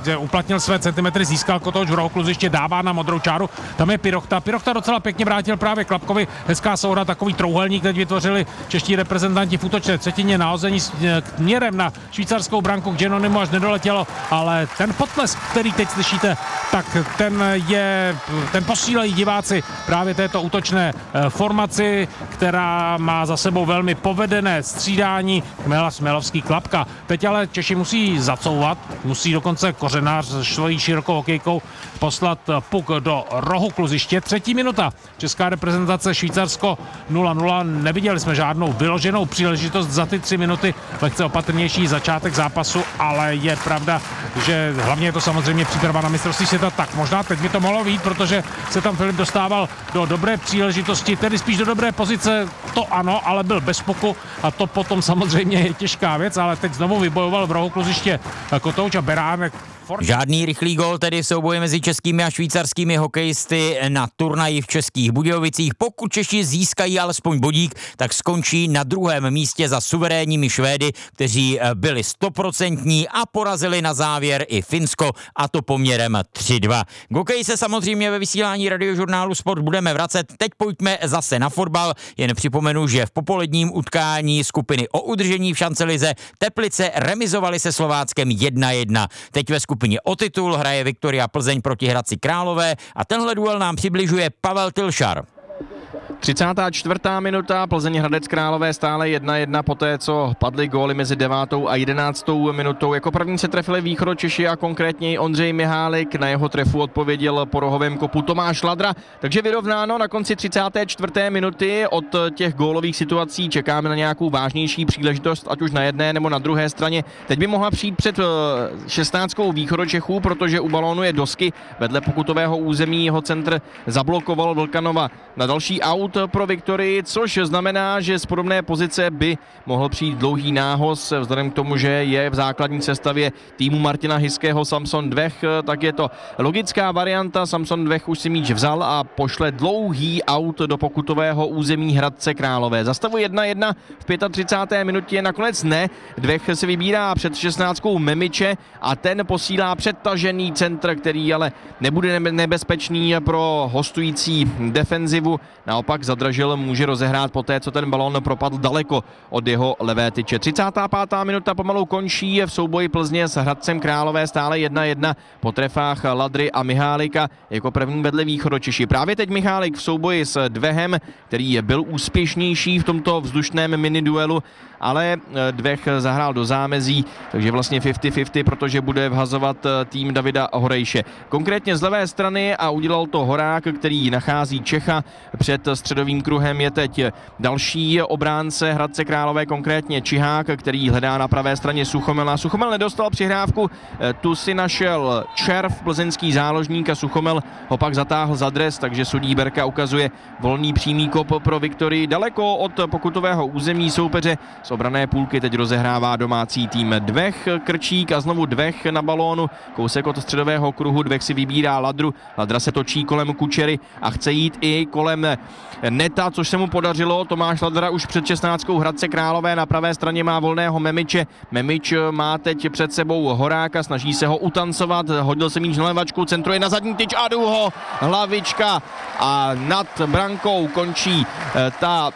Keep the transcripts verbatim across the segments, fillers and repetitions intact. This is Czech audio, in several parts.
uplatnil své centimetry, získal Kotouč v rohu kluziště, dává na modrou čáru, tam je Pirochta. Pirochta docela pěkně vrátil právě Klapkovi, hezká souhra, takový trouhelník teď vytvořili čeští reprezentanti v útočné třetině, nahození směrem na švýcarskou branku k Genonimu až nedoletělo, ale ten potlesk, který teď slyšíte, tak ten je, ten posílají diváci právě této útočné formaci, která má za sebou velmi povedené střídání Chmela, Smělovský, Klapka. Teď ale Češi musí zacouvat, musí dokonce Kořenář svojí širokou hokejkou poslat puk do rohu kluziště. Třetí minuta. Česká reprezentace Švýcarsko nula nula. Neviděli jsme žádnou vyloženou příležitost za ty tři minuty. Lehce opatrnější začátek zápasu, ale je pravda, že hlavně je to samozřejmě příprava na mistrovství světa. Tak možná teď by to mohlo být, protože se tam Filip dostával do dobré příležitosti, tedy spíš do dobré pozice, to ano, ale byl bez puku a to potom samozřejmě je těžká věc, ale teď znovu vybojoval v rohu kluziště Kotouč a Beránek. Žádný rychlý gól tedy v souboji mezi českými a švýcarskými hokejisty na turnaji v Českých Budějovicích. Pokud Češi získají alespoň bodík, tak skončí na druhém místě za suverénními Švédy, kteří byli stoprocentní a porazili na závěr i Finsko, a to poměrem tři dva. K hokeji se samozřejmě ve vysílání Radiožurnálu Sport budeme vracet. Teď pojďme zase na fotbal. Jen připomenu, že v popoledním utkání skupiny o udržení v šancelize Teplice remizovali se Slováckem jedna jedna. Teď ve skupině o titul hraje Viktoria Plzeň proti Hradci Králové a tenhle duel nám přibližuje Pavel Tylšar. třicátá čtvrtá minuta, Plzeň Hradec Králové stále jedna jedna poté, co padly góly mezi devátou a jedenáctou minutou. Jako první se trefili Východočeši a konkrétně Ondřej Mihálik. Na jeho trefu odpověděl po rohovém kopu Tomáš Ladra. Takže vyrovnáno na konci třicáté čtvrté minuty. Od těch gólových situací čekáme na nějakou vážnější příležitost, ať už na jedné nebo na druhé straně. Teď by mohla přijít před šestnáctkou Východočechů, protože u balónu je Dosky. Vedle pokutového území jeho centr zablokoval Vlkanova na další aut pro Viktorii, což znamená, že z podobné pozice by mohl přijít dlouhý nához, vzhledem k tomu, že je v základní sestavě týmu Martina Hyského Samson Dvech, tak je to logická varianta. Samson Dvech už si míč vzal a pošle dlouhý aut do pokutového území Hradce Králové. Za stavu jedna jedna v třicáté páté minutě nakonec ne. Dvech si vybírá před šestnáctkou Memiče a ten posílá přetažený centr, který ale nebude nebezpečný pro hostující defenzivu. Naopak Zadražil může rozehrát poté, co ten balón propadl daleko od jeho levé tyče. třicátá pátá minuta pomalu končí v souboji Plzně s Hradcem Králové stále jedna jedna po trefách Ladry a Mihálika. Jako první vedle Východočeši. Právě teď Mihálik v souboji s Dvehem, který byl úspěšnější v tomto vzdušném miniduelu, ale Dvech zahrál do zámezí, takže vlastně padesát na padesát, protože bude vhazovat tým Davida Horejše. Konkrétně z levé strany a udělal to Horák, který nachází Čecha před středovým kruhem. Je teď další obránce Hradce Králové, konkrétně Čihák, který hledá na pravé straně Suchomela. Suchomel nedostal přihrávku, tu si našel Červ, plzeňský záložník, a Suchomel ho pak zatáhl za dres, takže sudí Berka ukazuje volný přímý kop pro Viktorii. Daleko od pokutového území soupeře z obrané půlky teď rozehrává domácí tým Dvech, Krčík a znovu Dvech na balónu. Kousek od středového kruhu, Dvech si vybírá Ladru. Ladra se točí kolem Kučery a chce jít i kolem neta, což se mu podařilo. Tomáš Ladra už před šestnáctkou Hradce Králové, na pravé straně má volného Memiče. Memič má teď před sebou Horáka, snaží se ho utancovat, hodil se míč na levačku, centruje na zadní tyč a Duho, hlavička a nad brankou končí ta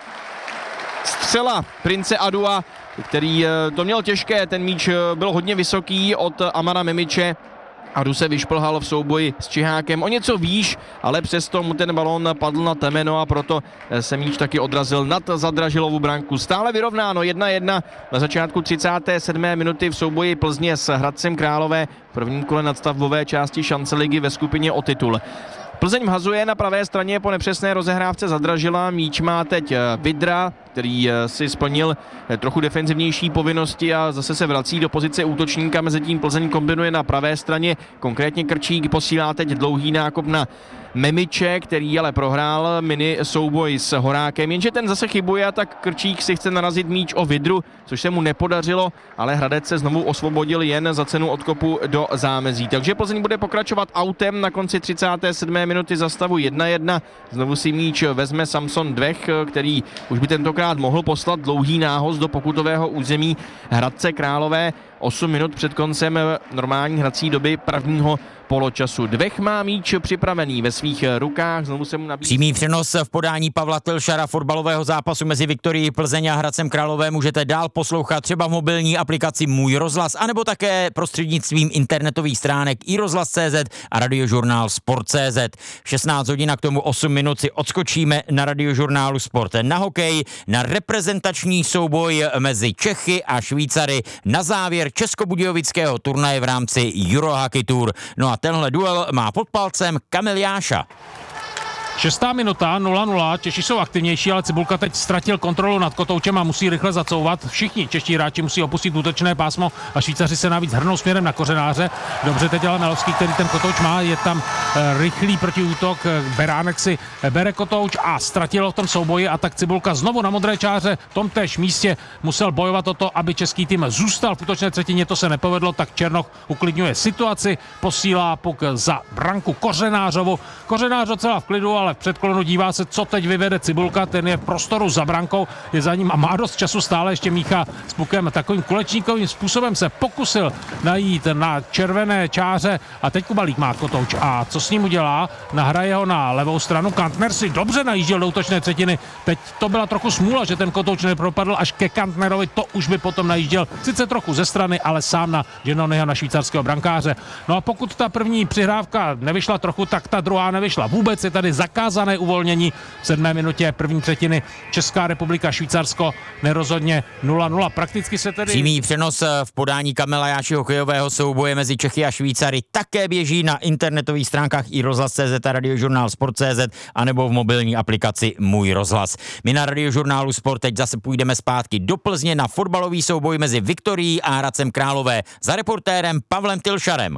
střela Prince Adua, který to měl těžké, ten míč byl hodně vysoký od Amara Memiče. Adu se vyšplhal v souboji s Čihákem o něco výš, ale přesto mu ten balón padl na temeno a proto se míč taky odrazil nad Zadražilovu branku. Stále vyrovnáno jedna jedna na začátku třicáté sedmé minuty v souboji Plzně s Hradcem Králové v prvním kole nadstavbové části šance ligy ve skupině o titul. Plzeň vhazuje na pravé straně po nepřesné rozehrávce Zadražila. Míč má teď Vidra, který si splnil trochu defenzivnější povinnosti a zase se vrací do pozice útočníka. Mezitím Plzeň kombinuje na pravé straně, konkrétně Krčík posílá teď dlouhý nákop na Memiče, který ale prohrál mini souboj s Horákem, jenže ten zase chybuje a tak Krčík si chce narazit míč o Vidru, což se mu nepodařilo, ale Hradec se znovu osvobodil jen za cenu odkopu do zámezí. Takže Plzeň bude pokračovat autem na konci třicáté sedmé minuty za stavu jedna jedna. Znovu si míč vezme Samson Dvech, který už by tentokrát mohl poslat dlouhý nához do pokutového území Hradce Králové. osm minut před koncem normální hrací doby prvního poločasu. Dvech má míč připravený ve svých rukách, znovu se mu nabízí. Přímý přenos v podání Pavla Tilšara fotbalového zápasu mezi Viktorií Plzeň a Hradcem Králové můžete dál poslouchat třeba v mobilní aplikaci Můj rozhlas, anebo také prostřednictvím internetových stránek i rozhlas tečka cé zet a radiožurnál Sport tečka cé zet. šestnáct hodin a k tomu osm minut si odskočíme na radiožurnálu Sport na hokej, na reprezentační souboj mezi Čechy a Švýcary na závěr českobudějovického turnaje v rámci Eurohockey Tour. No a tenhle duel má pod palcem Kamil Jáša. Šestá minuta, nula nula, Češi jsou aktivnější, ale Cibulka teď ztratil kontrolu nad kotoučem a musí rychle zacouvat. Všichni čeští hráči musí opustit útočné pásmo a Švýcaři se navíc hrnou směrem na kořenáře. Dobře teď ale Melovský, který ten kotouč má, je tam e, rychlý protiútok, Beránek si bere kotouč a ztratil v tom souboji a tak Cibulka znovu na modré čáře v tom též místě musel bojovat o to, aby český tým zůstal v útočné třetině, to se nepovedlo, tak Černoch uklidňuje situaci, posílá puk za branku Kořenářovu. Kořenář docela v klidu, ale v předklonu dívá se, co teď vyvede Cibulka, ten je v prostoru za brankou, je za ním a má dost času, stále ještě míchá s pukem. Takovým kulečníkovým způsobem se pokusil najít na červené čáře a teď Kubalík má kotouč. A co s ním udělá? Nahraje ho na levou stranu. Kantner si dobře najížděl do útočné třetiny. Teď to byla trochu smůla, že ten kotouč nepropadl až ke Kantnerovi, to už by potom najížděl sice trochu ze strany, ale sám na Genonyho, na švýcarského brankáře. No a pokud ta první přihrávka nevyšla trochu, tak ta druhá nevyšla vůbec. Je tady zakázané uvolnění v sedmé minutě první třetiny. Česká republika, Švýcarsko nerozhodně nula nula. Prakticky se tedy... Přímý přenos v podání Kamila Jáši hokejového souboje mezi Čechy a Švýcary také běží na internetových stránkách i rozhlas tečka cé zet a radiožurnál Sport tečka cé zet anebo v mobilní aplikaci Můj rozhlas. My na radiožurnálu Sport teď zase půjdeme zpátky do Plzně na fotbalový souboj mezi Viktorií a Hradcem Králové za reportérem Pavlem Tilšarem.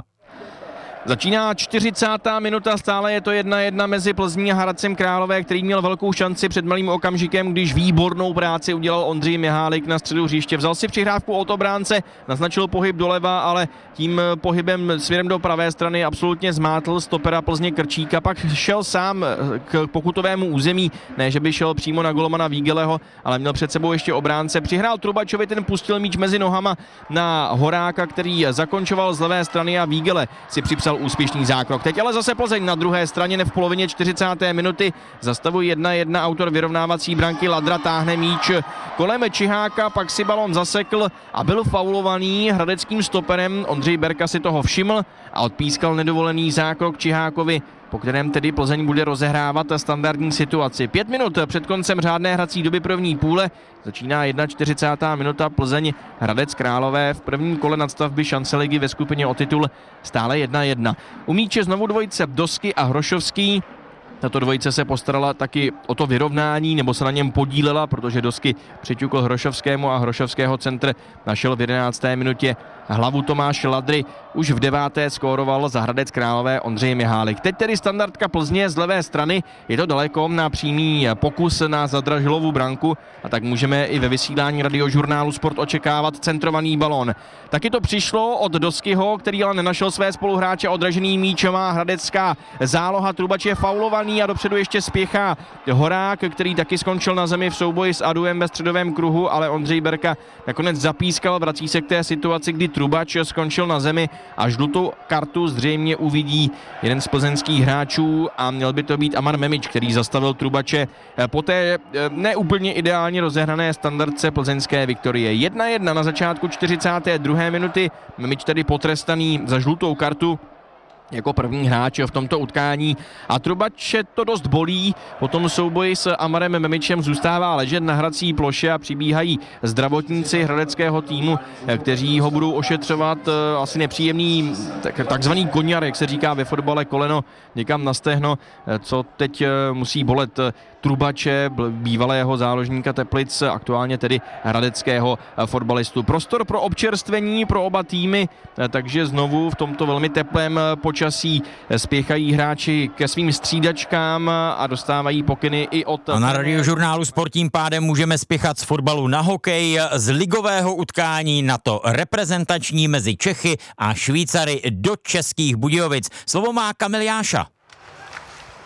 Začíná čtyřicátá minuta, stále je to jedna jedna mezi Plzní a Hradcem Králové, který měl velkou šanci před malým okamžikem, když výbornou práci udělal Ondřej Mihálik na středu hřiště. Vzal si přihrávku od obránce, naznačil pohyb doleva, ale tím pohybem směrem do pravé strany absolutně zmátl stopera Plzně Krčíka. Pak šel sám k pokutovému území, ne že by šel přímo na golmana Vígeleho, ale měl před sebou ještě obránce. Přihrál Trubačovi, ten pustil míč mezi nohama na Horáka, který zakončoval z levé strany a Vígele si připsal úspěšný zákrok. Teď ale zase Plzeň na druhé straně, ne v polovině čtyřicáté minuty. Za stavu jedna jedna autor vyrovnávací branky Ladra táhne míč kolem Čiháka, pak si balon zasekl a byl faulovaný hradeckým stoperem. Ondřej Berka si toho všiml a odpískal nedovolený zákrok Čihákovi, po kterém tedy Plzeň bude rozehrávat standardní situaci. Pět minut před koncem řádné hrací doby první půle začíná čtyřicátá jedna minuta, Plzeň Hradec Králové v prvním kole nadstavby šance ligy ve skupině o titul stále jedna jedna. U míče znovu dvojice Dosky a Hrošovský. Tato dvojice se postarala taky o to vyrovnání, nebo se na něm podílela, protože Dosky přiťukl Hrošovskému a Hrošovského centr našel v jedenácté minutě hlavu Tomáš Ladry. Už v deváté skóroval za Hradec Králové Ondřej Mihálik. Teď tedy standardka Plzně z levé strany. Je to daleko na přímý pokus na Zadražilovu branku a tak můžeme i ve vysílání radiožurnálu Sport očekávat centrovaný balón. Taky to přišlo od Doskyho, který ale nenašel své spoluhráče. Odražený míč má hradecká záloha. Trubač je faulovaný a dopředu ještě spěchá Horák, který taky skončil na zemi v souboji s Aduem ve středovém kruhu, ale Ondřej Berka nakonec zapískal, vrací se k té situaci, kdy Trubač skončil na zemi a žlutou kartu zřejmě uvidí jeden z plzeňských hráčů a měl by to být Amar Memič, který zastavil Trubače po té neúplně ideálně rozehrané standardce plzeňské Viktorie. jedna jedna na začátku čtyřicáté druhé minuty. Memič tedy potrestaný za žlutou kartu jako první hráč v tomto utkání a Trubače to dost bolí. Po tom souboji s Amarem Memičem zůstává ležet na hrací ploše a přibíhají zdravotníci hradeckého týmu, kteří ho budou ošetřovat. Asi nepříjemný tak, takzvaný koňar, jak se říká ve fotbale, koleno někam na stehno, co teď musí bolet Trubače, bývalého záložníka Teplic, aktuálně tedy hradeckého fotbalistu. Prostor pro občerstvení pro oba týmy, takže znovu v tomto velmi teplém počasí spěchají hráči ke svým střídačkám a dostávají pokyny i od... A na radiožurnálu Sport tím pádem můžeme spěchat z fotbalu na hokej, z ligového utkání na to reprezentační mezi Čechy a Švýcary do Českých Budějovic. Slovo má Kamil Jáša.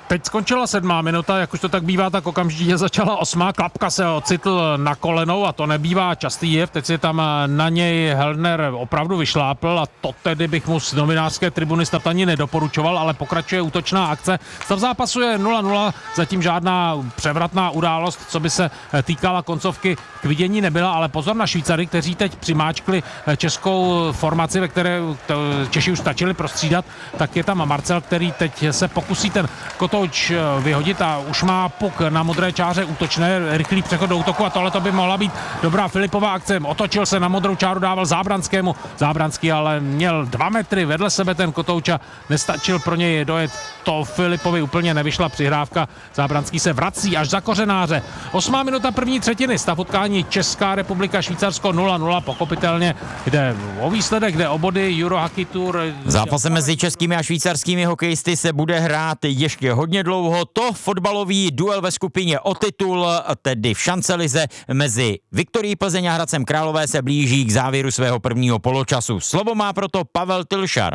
Teď skončila sedmá minuta, jak už to tak bývá, tak okamžitě začala osmá. Klapka se ocitl na kolenou a to nebývá častý jev. Teď si tam na něj Hellner opravdu vyšlápl a to tedy bych mu z novinářské tribuny snad ani nedoporučoval, ale pokračuje útočná akce. Stav zápasu je nula nula, zatím žádná převratná událost, co by se týkala koncovky, k vidění nebyla, ale pozor na Švýcary, kteří teď přimáčkli českou formaci, ve které Češi už stačili prostřídat, tak je tam Marcel, který teď se pokusí ten kotouč vyhodit a už má puk na modré čáře útočné, rychlý přechod do útoku a tohle to by mohla být dobrá Filipová akce. Otočil se na modrou čáru, dával Zábranskému. Zábranský ale měl dva metry vedle sebe ten kotouč a nestačil pro něj dojet. To Filipovi úplně nevyšla přihrávka. Zábranský se vrací až za kořenáře. Osmá minuta první třetiny, stav utkání Česká republika, Švýcarsko nula nula, pochopitelně jde o výsledek, jde o body Euro Hockey Tour. Zápasem mezi českými a švýcarskými hokejisty se bude hrát ještě hodně dlouho. To fotbalový duel ve skupině o titul, tedy v šancelize mezi Viktorií Plzeň a Hradcem Králové, se blíží k závěru svého prvního poločasu. Slovo má proto Pavel Tylšar.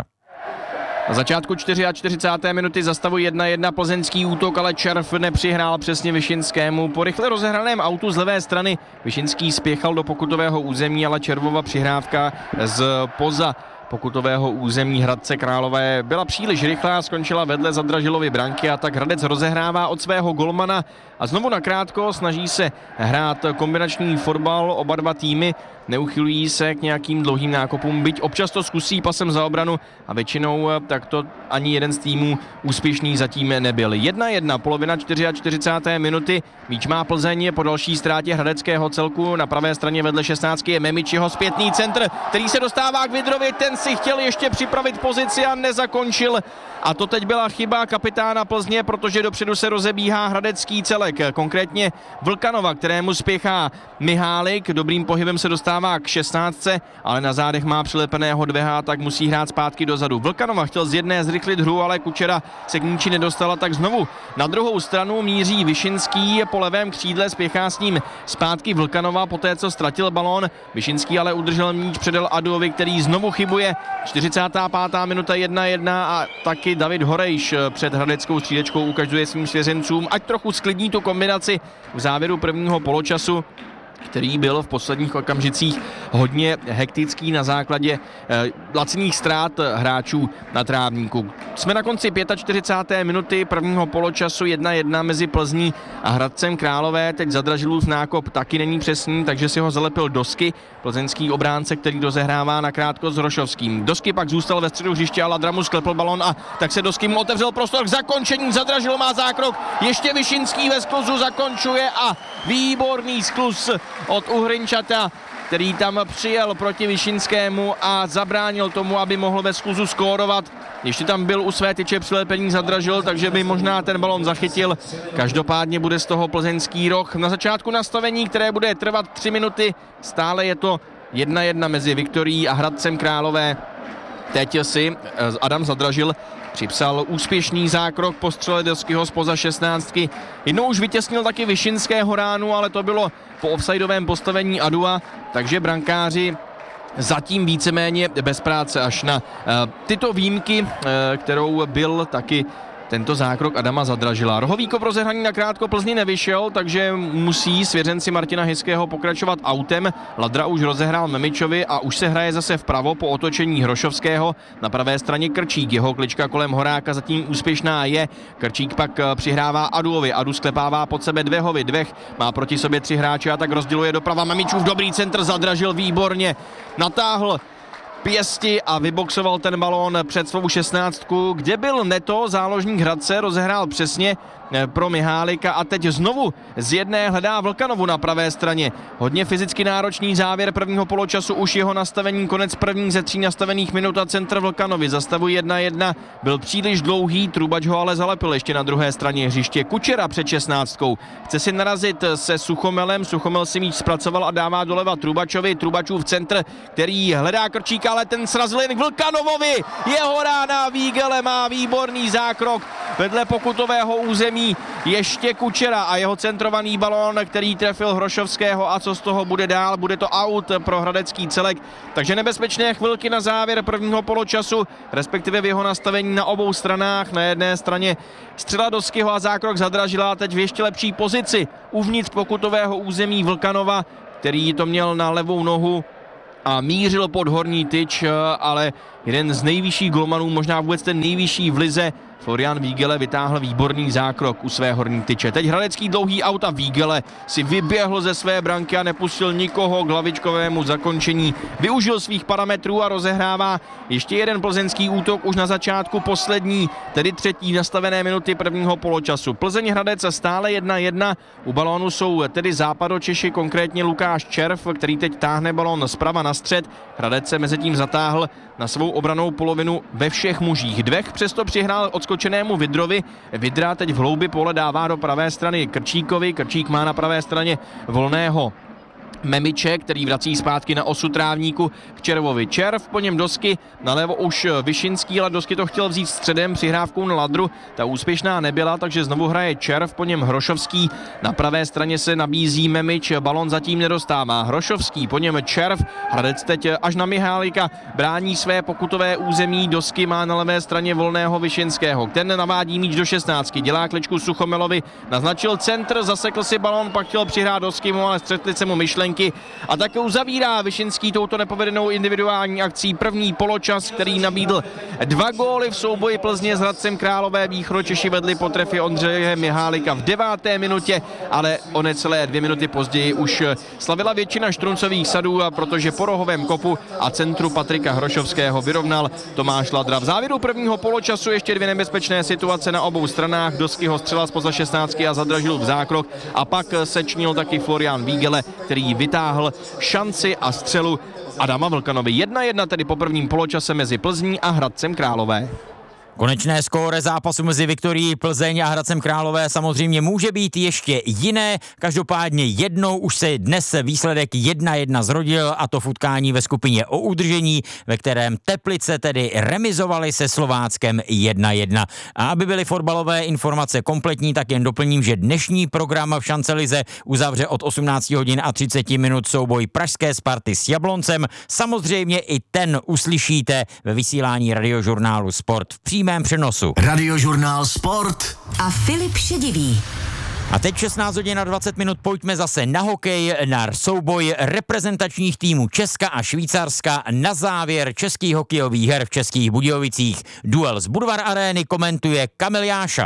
Na začátku čtyřicáté čtvrté minuty za stavu jedna jedna plzeňský útok, ale Červ nepřihrál přesně Vyšinskému. Po rychle rozehraném autu z levé strany Vyšinský spěchal do pokutového území, ale Červova přihrávka z poza pokutového území Hradce Králové byla příliš rychlá, skončila vedle Zadražilovy branky a tak Hradec rozehrává od svého golmana a znovu nakrátko snaží se hrát kombinační fotbal. Oba dva týmy neuchylují se k nějakým dlouhým nákopům, byť občas to zkusí pasem za obranu a většinou takto ani jeden z týmů úspěšný zatím nebyl. jedna jedna, polovina čtyřicáté čtyřiáté minuty, míč má Plzeň po další ztrátě hradeckého celku. Na pravé straně vedle šestnáctky je Memičiho zpětný centr, který se dostává k Vidrovi, ten si chtěl ještě připravit pozici a nezakončil. A to teď byla chyba kapitána Plzně, protože dopředu se rozebíhá hradecký celek, konkrétně Vlkanova, kterému spěchá Mihálik, dobrým pohybem se dostává k šestnáctce, ale na zádech má přilepeného Dveha, tak musí hrát zpátky dozadu. Vlkanova chtěl z jedné zrychlit hru, ale Kučera se k níči nedostala, tak znovu na druhou stranu míří Vyšinský, po levém křídle spěchá s ním zpátky Vlkanova, poté co ztratil balón. Vyšinský ale udržel míč, předal Aduovi, který znovu chybuje. čtyřicátá pátá minuta jedna jedna a taky David Horejš před hradeckou střídečkou ukazuje svým svěřencům, ať trochu sklidní tu kombinaci v závěru prvního poločasu, který byl v posledních okamžicích hodně hektický na základě eh, laciných ztrát hráčů na trávníku. Jsme na konci čtyřicáté páté minuty prvního poločasu, jedna jedna mezi Plzní a Hradcem Králové. Teď Zadražilův nákop taky není přesný, takže si ho zalepil Dosky, plzeňský obránce, který rozehrává nakrátko s Hrošovským. Dosky pak zůstal ve středu hřiště a Ladramu sklepl balon a tak se Dosky mu otevřel prostor k zakončení. Zadražil má zákrok, ještě Vyšinský ve skluzu zakončuje a výborný skluz od Uhrinčata, který tam přijel proti Vyšinskému a zabránil tomu, aby mohl ve skluzu skórovat. Ještě tam byl u své tyče přilepení Zadražil, takže by možná ten balon zachytil. Každopádně bude z toho plzeňský roh. Na začátku nastavení, které bude trvat tři minuty, stále je to jedna jedna mezi Viktorií a Hradcem Králové. Teď si Adam Zadražil připsal úspěšný zákrok po střele Doskyho zpoza šestnáctky. Jednou už vytěsnil taky Vyšinského ránu, ale to bylo po offsideovém postavení Adua, takže brankáři zatím víceméně bez práce až na uh, tyto výjimky, uh, kterou byl taky tento zákrok Adama Zadražila. Rohovýkov rozehraný nakrátko Plzni nevyšel, takže musí svěřenci Martina Hyského pokračovat autem. Ladra už rozehrál Memičovi a už se hraje zase vpravo po otočení Hrošovského. Na pravé straně Krčík, jeho klička kolem Horáka zatím úspěšná je. Krčík pak přihrává Aduovi, Adu sklepává pod sebe Dvehovi, Dveh má proti sobě tři hráče a tak rozděluje doprava. Memičův dobrý centr, Zadražil výborně natáhl pěsti a vyboxoval ten balón před svou šestnáctku, kde byl Neto, záložník Hradce, rozehrál přesně pro Mihálika a teď znovu z jedné hledá Vlkanovu na pravé straně. Hodně fyzicky náročný závěr prvního poločasu, už jeho nastavení, konec prvních ze tří nastavených minut a centr Vlkanovi za stavu jedna jedna byl příliš dlouhý, Trubač ho ale zalepil ještě na druhé straně hřiště. Kučera před šestnáctkou chce si narazit se Suchomelem, Suchomel si míč zpracoval a dává doleva Trubačovi, Trubačův centr, který hledá Krčíka, ale ten srazil jen k Vlkanovovi, jeho rána, Vígele má výborný zákrok vedle pokutového území ještě Kučera a jeho centrovaný balón, který trefil Hrošovského a co z toho bude dál, bude to out pro hradecký celek, takže nebezpečné chvilky na závěr prvního poločasu, respektive v jeho nastavení na obou stranách, na jedné straně střela Doskyho a zákrok Zadražila, teď v ještě lepší pozici uvnitř pokutového území Vlkanova, který to měl na levou nohu a mířil pod horní tyč, ale jeden z nejvyšších golmanů, možná vůbec ten nejvyšší v lize, Florian Vígele, vytáhl výborný zákrok u své horní tyče. Teď hradecký dlouhý aut a Vígele si vyběhl ze své branky a nepustil nikoho k hlavičkovému zakončení. Využil svých parametrů a rozehrává ještě jeden plzeňský útok už na začátku poslední, tedy třetí nastavené minuty prvního poločasu. Plzeň Hradec stále jedna jedna, u balónu jsou tedy Západočeši, konkrétně Lukáš Červ, který teď táhne balón zprava na střed. Hradec se mezitím zatáhl na svou obranou polovinu ve všech mužích. Dvech přesto přihrál odskočenému Vidrovi. Vidra teď v hloubi pole dává do pravé strany Krčíkovi. Krčík má na pravé straně volného Memiče, který vrací zpátky na osu trávníku k Červovi. Červ, po něm Dosky, nalevo už Vyšinský, ale Dosky to chtěl vzít středem přihrávkou na Ladru. Ta úspěšná nebyla, takže znovu hraje Červ, po něm Hrošovský. Na pravé straně se nabízí Memič, balon zatím nedostává. Hrošovský, po něm Červ. Hradec teď až na Mihálika brání své pokutové území. Dosky má na levé straně volného Vyšinského. Ten navádí míč do šestnáctky, dělá kličku Suchomelovi, naznačil centr, zasekl si balon, pak chtěl přihrát Doskymu, ale střetli se mu myšlenky. A také uzavírá Vyšinský touto nepovedenou individuální akcí první poločas, který nabídl dva góly v souboji Plzně s Hradcem Králové. Východočeši vedli po trefě Ondřeje Mihálika v deváté minutě, ale o necelé dvě minuty později už slavila většina štruncových sadů, protože po rohovém kopu a centru Patrika Hrošovského vyrovnal Tomáš Ladra. V závěru prvního poločasu ještě dvě nebezpečné situace na obou stranách. Doskyho střela zpoza šestnáctky a Zadražil v zákrok a pak sečnil taky Florian Vígele, který vytáhl šanci a střelu Adama Vlkanovi. jedna jedna tedy po prvním poločase mezi Plzní a Hradcem Králové. Konečné skóre zápasu mezi Viktorií Plzeň a Hradcem Králové samozřejmě může být ještě jiné. Každopádně jednou už se dnes výsledek jedna jedna zrodil, a to v utkání ve skupině o udržení, ve kterém Teplice tedy remizovaly se Slováckem jedna jedna. A aby byly fotbalové informace kompletní, tak jen doplním, že dnešní program v Šancelize uzavře od osmnáct hodin a třicet minut souboj pražské Sparty s Jabloncem. Samozřejmě i ten uslyšíte ve vysílání Radiožurnálu Sport v přímém přenosu. Radiožurnál Sport a Filip Šedivý. A teď šestnáct hodin a dvacet minut, pojďme zase na hokej, na souboj reprezentačních týmů Česka a Švýcarska. Na závěr českých hokejových her v Českých Budějovicích. Duel z Budvar Arény komentuje Kamil Jáša.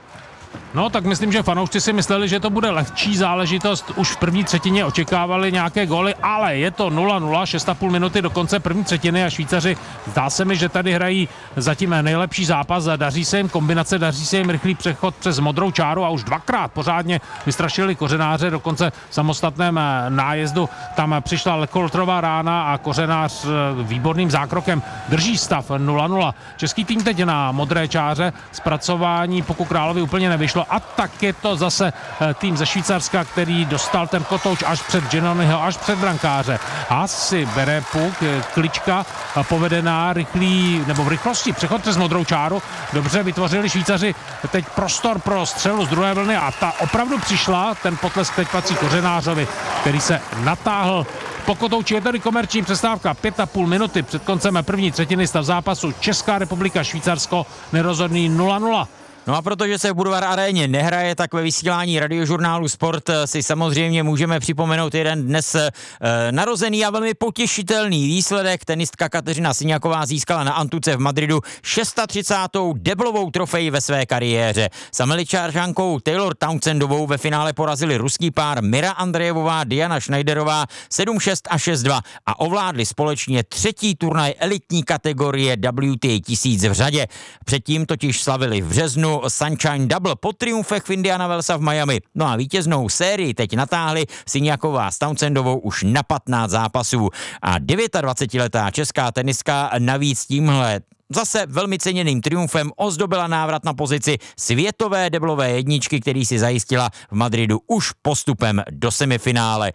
No, tak myslím, že fanoušci si mysleli, že to bude lehčí záležitost. Už v první třetině očekávali nějaké góly, ale je to nula nula, šest a půl minuty do konce první třetiny a Švýcaři, zdá se mi, že tady hrají zatím nejlepší zápas. Daří se jim kombinace, daří se jim rychlý přechod přes modrou čáru a už dvakrát pořádně vystrašili Kořenáře, dokonce v samostatném nájezdu tam přišla Lekoltrová rána a Kořenář výborným zákrokem drží stav nula nula. Český tým teď na modré čáře, zpracování Puku Královi úplně nevyšlo. A tak je to zase tým ze Švýcarska, který dostal ten kotouč až před Giannoniho, až před brankáře. Haas si bere puk, klička povedená, rychlý, nebo v rychlosti přechod přes modrou čáru. Dobře vytvořili Švýcaři teď prostor pro střelu z druhé vlny a ta opravdu přišla. Ten potlesk teď patří Kořenářovi, který se natáhl po kotouči. Je tady komerční přestávka, pět a půl minuty před koncem první třetiny, stav zápasu Česká republika, Švýcarsko, nerozhodný nula nula. No a protože se v Budvar Aréně nehraje, tak ve vysílání Radiožurnálu Sport si samozřejmě můžeme připomenout jeden dnes e, narozený a velmi potěšitelný výsledek. Tenistka Kateřina Syňaková získala na Antuce v Madridu třicátou šestou deblovou trofej ve své kariéře. S Američankou Taylor Townsendovou ve finále porazili ruský pár Mira Andrejevová, Diana Schneiderová sedm šest a šest dva a ovládli společně třetí turnaj elitní kategorie W T A tisíc v řadě. Předtím totiž slavili v březnu Sunshine Double po triumfech v Indiana Wellsa v Miami. No a vítěznou sérii teď natáhli Syňaková s Townsendovou už na patnáct zápasů. A dvacetidevítiletá česká tenistka navíc tímhle zase velmi ceněným triumfem ozdobila návrat na pozici světové deblové jedničky, který si zajistila v Madridu už postupem do semifinále.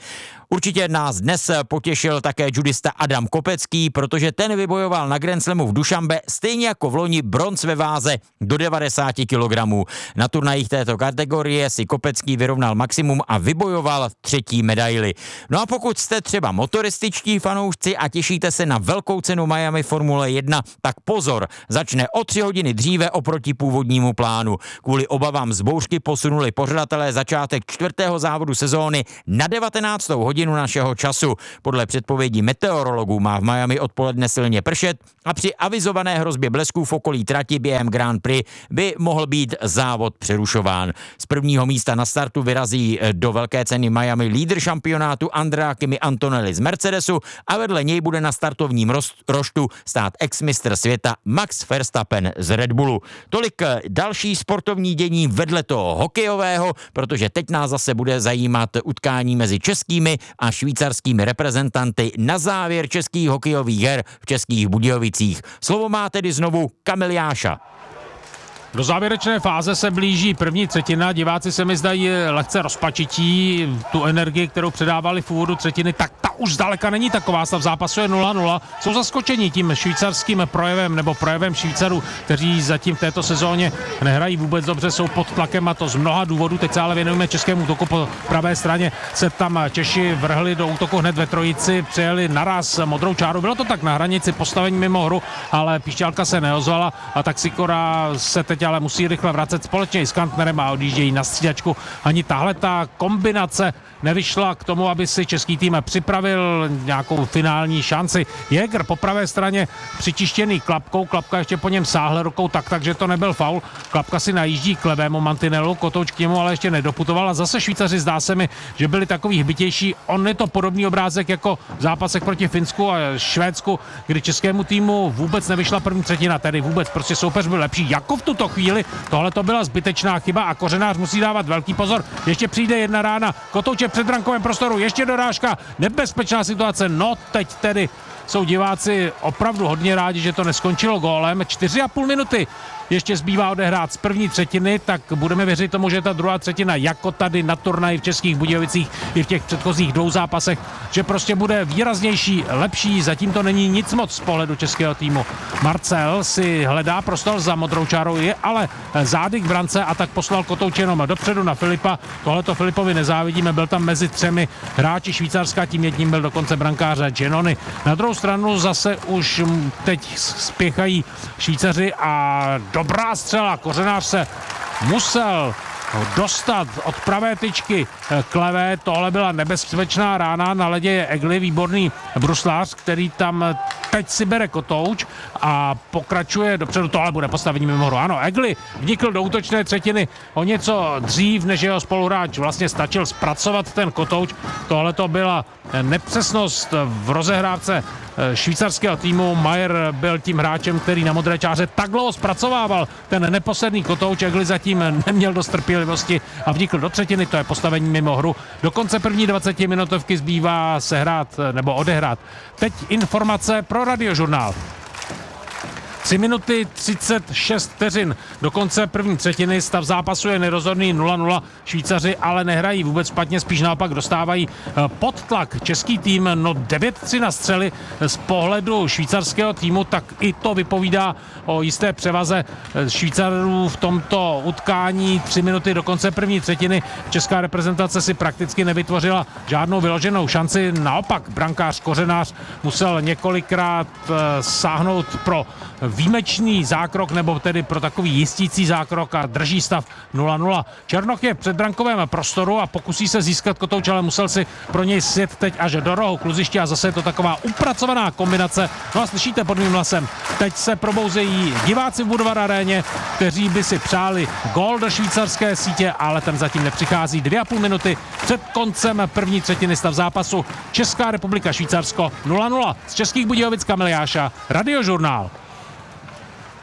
Určitě nás dnes potěšil také judista Adam Kopecký, protože ten vybojoval na Grand Slamu v Dušanbe stejně jako v loni bronz ve váze do devadesát kilogramů. Na turnajích této kategorie si Kopecký vyrovnal maximum a vybojoval třetí medaili. No a pokud jste třeba motorističtí fanoušci a těšíte se na velkou cenu Miami Formule jedna, tak pozor, začne o tři hodiny dříve oproti původnímu plánu. Kvůli obavám z bouřky posunuli pořadatelé začátek čtvrtého závodu sezóny na devatenáctou hodinu našeho času. Podle předpovědí meteorologů má v Miami odpoledne silně pršet a při avizované hrozbě blesků v okolí trati během Grand Prix by mohl být závod přerušován. Z prvního místa na startu vyrazí do velké ceny Miami lídr šampionátu Andrea Kimi Antonelli z Mercedesu a vedle něj bude na startovním roštu stát ex-mistr světa Max Verstappen z Red Bullu. Tolik další sportovní dění vedle toho hokejového, protože teď nás zase bude zajímat utkání mezi českými a švýcarskými reprezentanty na závěr českých hokejových her v Českých Budějovicích. Slovo má tedy znovu Kamil Jáša. Do závěrečné fáze se blíží první třetina, diváci se mi zdají lehce rozpačití, tu energii, kterou předávali v úvodu třetiny, tak ta už zdaleka není taková, stav zápasu je nula nula. Jsou zaskočeni tím švýcarským projevem nebo projevem Švýcarů, kteří zatím v této sezóně nehrají vůbec dobře, jsou pod tlakem a to z mnoha důvodů. Teď se ale věnujeme českému útoku po pravé straně, se tam Češi vrhli do útoku hned ve trojici, přijeli naraz modrou čáru, bylo to tak na hranici postavení mimo hru, ale píšťalka se neozvala a tak Sikora se teď ale musí rychle vracet společně s Kantnerem a odjíždějí na střídačku. Ani tahle ta kombinace nevyšla k tomu, aby si český tým připravil nějakou finální šanci. Jäger po pravé straně přičištěný Klapkou, Klapka ještě po něm sáhl rukou tak, takže to nebyl faul. Klapka si najíždí k levému mantinelu, Kotouč k němu ale ještě nedoputoval a zase Švýcaři zdá se mi, že byli takový hbitější. On je to podobný obrázek jako v zápasech proti Finsku a Švédsku, kdy českému týmu vůbec nevyšla první třetina, tedy vůbec, prostě soupeř byl lepší. Jako v tuto chvíli, tohle to byla zbytečná chyba a Kořenář musí dávat velký pozor. Ještě přijde jedna rána, Kotouč je před brankovém prostoru, ještě dorážka, nebezpečná situace, no teď tedy jsou diváci opravdu hodně rádi, že to neskončilo gólem. Čtyři a půl minuty ještě zbývá odehrát z první třetiny, tak budeme věřit tomu, že ta druhá třetina, jako tady na turnaji v Českých Budějovicích i v těch předchozích dvou zápasech, že prostě bude výraznější, lepší, zatím to není nic moc z pohledu českého týmu. Marcel si hledá prostor za modrou čárou, je ale zády k brance a tak poslal Kotouč jenom dopředu na Filipa. Tohleto Filipovi nezávidíme, byl tam mezi třemi hráči Švýcarska, tím jedním byl dokonce brankáře Genony. Na druhou stranu zase už teď spěchají Švýcaři a dobrá střela, Kořenář se musel dostat od pravé tyčky k levé, tohle byla nebezpečná rána, na ledě je Egli, výborný bruslář, který tam teď si bere Kotouč a pokračuje dopředu, tohle bude postavení mimo hru. Ano, Egli vnikl do útočné třetiny o něco dřív, než jeho spoluhráč vlastně stačil zpracovat ten Kotouč, tohle to byla nepřesnost v rozehrávce švýcarského týmu. Majer byl tím hráčem, který na modré čáře tak dlouho zpracovával ten neposledný Kotouč, Egli zatím neměl dost trpělivosti a vnikl do třetiny, to je postavení mimo hru. Do konce první dvacetiminutovky zbývá sehrát nebo odehrát. Teď informace pro Radiožurnál. tři minuty třicet šest vteřin do konce první třetiny, stav zápasu je nerozhodný nula nula, Švýcaři ale nehrají vůbec špatně, spíš naopak dostávají pod tlak český tým, no devět tři na střely z pohledu švýcarského týmu, tak i to vypovídá o jisté převaze Švýcarů v tomto utkání. Tři minuty do konce první třetiny česká reprezentace si prakticky nevytvořila žádnou vyloženou šanci, naopak brankář Kořenář musel několikrát sáhnout pro výjimečný zákrok, nebo tedy pro takový jistící zákrok a drží stav nula nula. Černoch je v předbrankovém prostoru a pokusí se získat Kotouč, ale musel si pro něj sjet teď až do rohu kluziště a zase je to taková upracovaná kombinace. No a slyšíte pod mým hlasem, teď se probouzejí diváci v Budvar aréně, kteří by si přáli gól do švýcarské sítě, ale ten zatím nepřichází. Dvě a půl minuty před koncem první třetiny, stav zápasu Česká republika Švýcarsko nula nula. Z Českých Budějovic Kamil Jáša, Radiožurnál.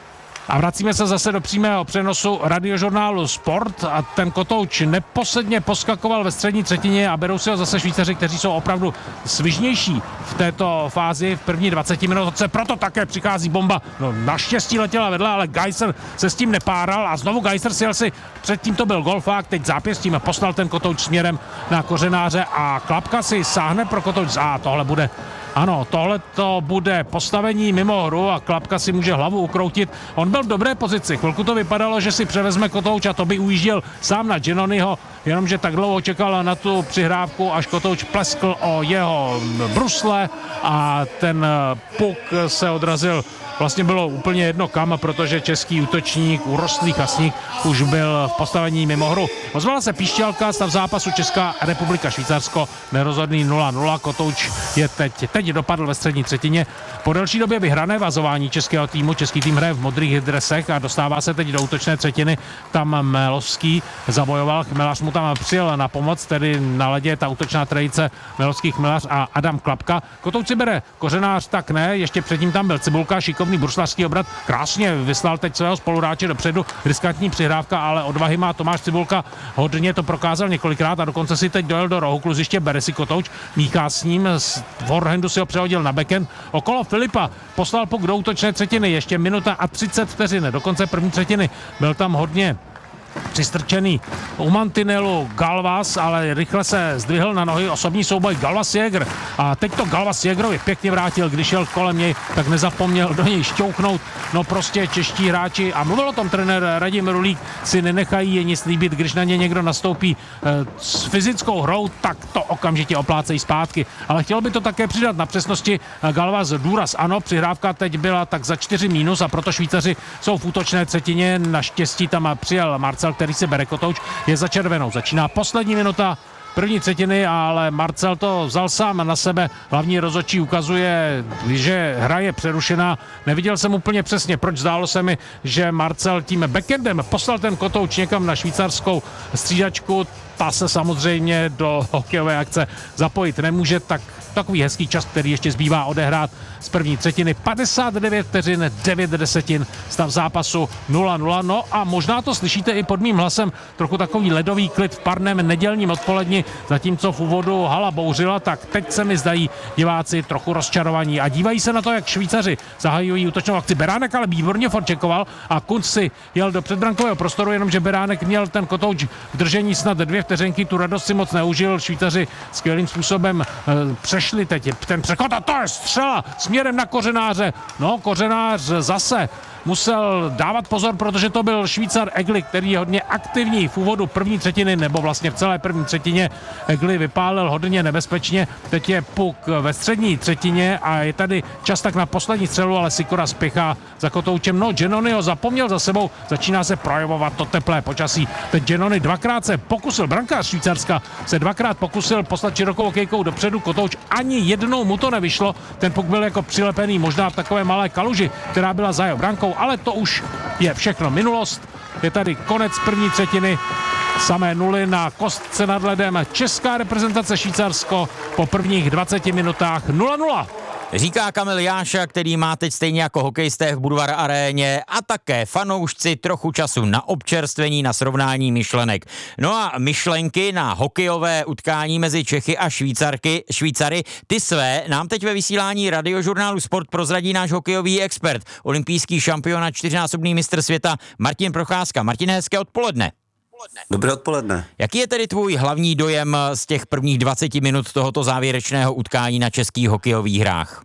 A vracíme se zase do přímého přenosu radiožurnálu Sport a ten kotouč neposledně poskakoval ve střední třetině a berou si ho zase Švýcaři, kteří jsou opravdu svižnější v této fázi v první dvaceti minutce, proto také přichází bomba. No, naštěstí letěla vedle, ale Geiser se s tím nepáral a znovu Geiser si jel si, předtím to byl golfák, teď zápěstím poslal ten kotouč směrem na Kořenáře a Klapka si sáhne pro kotouč a tohle bude Ano, tohle to bude postavení mimo hru a Klapka si může hlavu ukroutit. On byl v dobré pozici, chvilku to vypadalo, že si převezme kotouč a to by ujížděl sám na Giannoniho, jenomže tak dlouho čekal na tu přihrávku, až kotouč pleskl o jeho brusle a ten puk se odrazil. Vlastně bylo úplně jedno kam, protože český útočník, urostlý Chasník, už byl v postavení mimo hru. Ozvala se píšťalka, stav zápasu Česká republika Švýcarsko, nerozhodný nula nula, kotouč je teď, teď dopadl ve střední třetině. Po delší době vyhrané vazování českého týmu, český tým hraje v modrých dresech a dostává se teď do útočné třetiny, tam Melovský zabojoval, Chmelař mu tam přijel na pomoc, tedy na ledě je ta útočná trojice Melovský, Chmelař a Adam Klapka. Kotouč si bere Kořenář, tak ne, ještě předtím tam byl Cibulka, šikovný buršlařský obrat, krásně vyslal teď svého spoluhráče dopředu, riskantní přihrávka, ale odvahy má Tomáš Cibulka, hodně to prokázal několikrát a dokonce si teď dojel do rohu kluziště, bere si kotouč, míchá s ním, z forehandu si ho přehodil na backhand, okolo Filipa poslal puk do útočné třetiny, ještě minuta a třicet vteřin, do konce první třetiny, byl tam hodně přistrčený u mantinelu Galvas, ale rychle se zdvihl na nohy, osobní souboj Galvas-Jäger a teď to Galvas-Jägerovi pěkně vrátil, když šel kolem něj, tak nezapomněl do něj šťouchnout, no prostě čeští hráči a mluvil o tom trenér Radim Rulík, si nenechají nic líbit, když na ně někdo nastoupí e, s fyzickou hrou, tak to okamžitě oplácejí zpátky, ale chtěl by to také přidat na přesnosti Galvas důraz, ano, přihrávka teď byla tak za čtyři mínus a proto Švýcaři jsou v útočné třetině, naštěstí tam přijel Marcel, který se bere kotouč, je za červenou. Začíná poslední minuta první třetiny, ale Marcel to vzal sám na sebe. Hlavní rozhodčí ukazuje, že hra je přerušená. Neviděl jsem úplně přesně, proč zdálo se mi, že Marcel tím backendem poslal ten kotouč někam na švýcarskou střídačku. Ta se samozřejmě do hokejové akce zapojit nemůže, tak takový hezký čas, který ještě zbývá odehrát z první třetiny. padesát devět vteřin, devět desetin, stav zápasu nula nula. No a možná to slyšíte i pod mým hlasem, trochu takový ledový klid v parném nedělním odpoledni, zatímco v úvodu hala bouřila, tak teď se mi zdají diváci trochu rozčarovaní a dívají se na to, jak Švýcaři zahajují útočnou akci. Beránek ale výborně forčekoval a Kunc si jel do předbrankového prostoru, jenomže Beránek měl ten kotouč v držení snad dvě vteřinky, tu radost si moc neužil. Švýcaři skvělým způsobem e, přešli teď ten přechod a to je střela směrem na Kořenáře. No, Kořenář zase musel dávat pozor, protože to byl Švýcar Egli, který je hodně aktivní v úvodu první třetiny, nebo vlastně v celé první třetině. Egli vypálil hodně nebezpečně, teď je puk ve střední třetině a je tady čas tak na poslední střelu, ale Sikora spěchá za kotoučem. No, Giannoni ho zapomněl za sebou, začíná se projevovat to teplé počasí. Teď Giannoni dvakrát se pokusil, brankář Švýcarska se dvakrát pokusil poslat širokou okejkou dopředu, kotouč ani jednou mu to nevyšlo, ten puk byl jako přilepený možná v takové malé kaluži, která byla za jeho brankou, ale to už je všechno minulost. Je tady konec první třetiny, samé nuly na kostce nad ledem. Česká reprezentace Švýcarsko po prvních dvaceti minutách nula nula. Říká Kamil Jáša, který má teď stejně jako hokejisté v Budvar aréně a také fanoušci trochu času na občerstvení, na srovnání myšlenek. No a myšlenky na hokejové utkání mezi Čechy a Švýcarky, Švýcary, ty své nám teď ve vysílání radiožurnálu Sport prozradí náš hokejový expert, olympijský šampion a čtyřnásobný mistr světa Martin Procházka. Martin, hezké odpoledne. Dobré odpoledne. Jaký je tedy tvůj hlavní dojem z těch prvních dvaceti minut tohoto závěrečného utkání na českých hokejových hrách?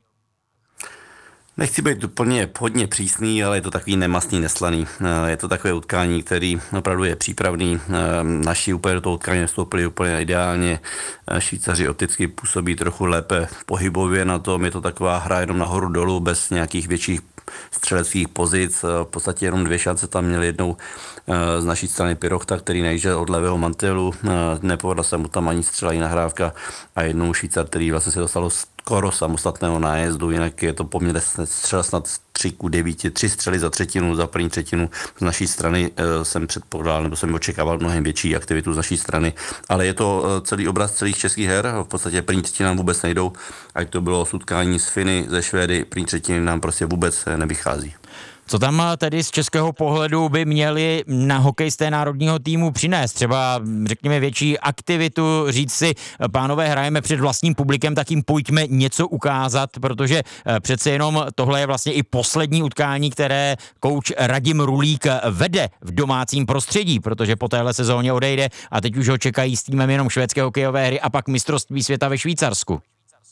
Nechci být úplně hodně přísný, ale je to takový nemastný, neslaný. Je to takové utkání, který opravdu je přípravný. Naši úplně do toho utkání nestoupili úplně ideálně. Švýcaři opticky působí trochu lépe pohybově na tom. Je to taková hra jenom nahoru dolů, bez nějakých větších střeleckých pozic. V podstatě jenom dvě šance tam měli, jednou z naší strany Pirochta, který najížděl od levého mantelu. Nepovedla se mu tam ani střela, ani nahrávka. A jednou Švýcar, který vlastně se dostalo skoro samostatného nájezdu, jinak je to poměrně střela snad tři ku devíti, tři střely za třetinu, za první třetinu z naší strany e, jsem předpokládal, nebo jsem očekával mnohem větší aktivitu z naší strany, ale je to e, celý obraz celých českých her, v podstatě první třetiny nám vůbec nejdou, ať to bylo utkání s Finy, ze Švédy, první třetiny nám prostě vůbec nevychází. Co tam tedy z českého pohledu by měli na hokejisté národního týmu přinést? Třeba, řekněme, větší aktivitu, říct si, pánové, hrajeme před vlastním publikem, tak jim pojďme něco ukázat, protože přece jenom tohle je vlastně i poslední utkání, které kouč Radim Rulík vede v domácím prostředí, protože po téhle sezóně odejde a teď už ho čekají s týmem jenom švédské hokejové hry a pak mistrovství světa ve Švýcarsku.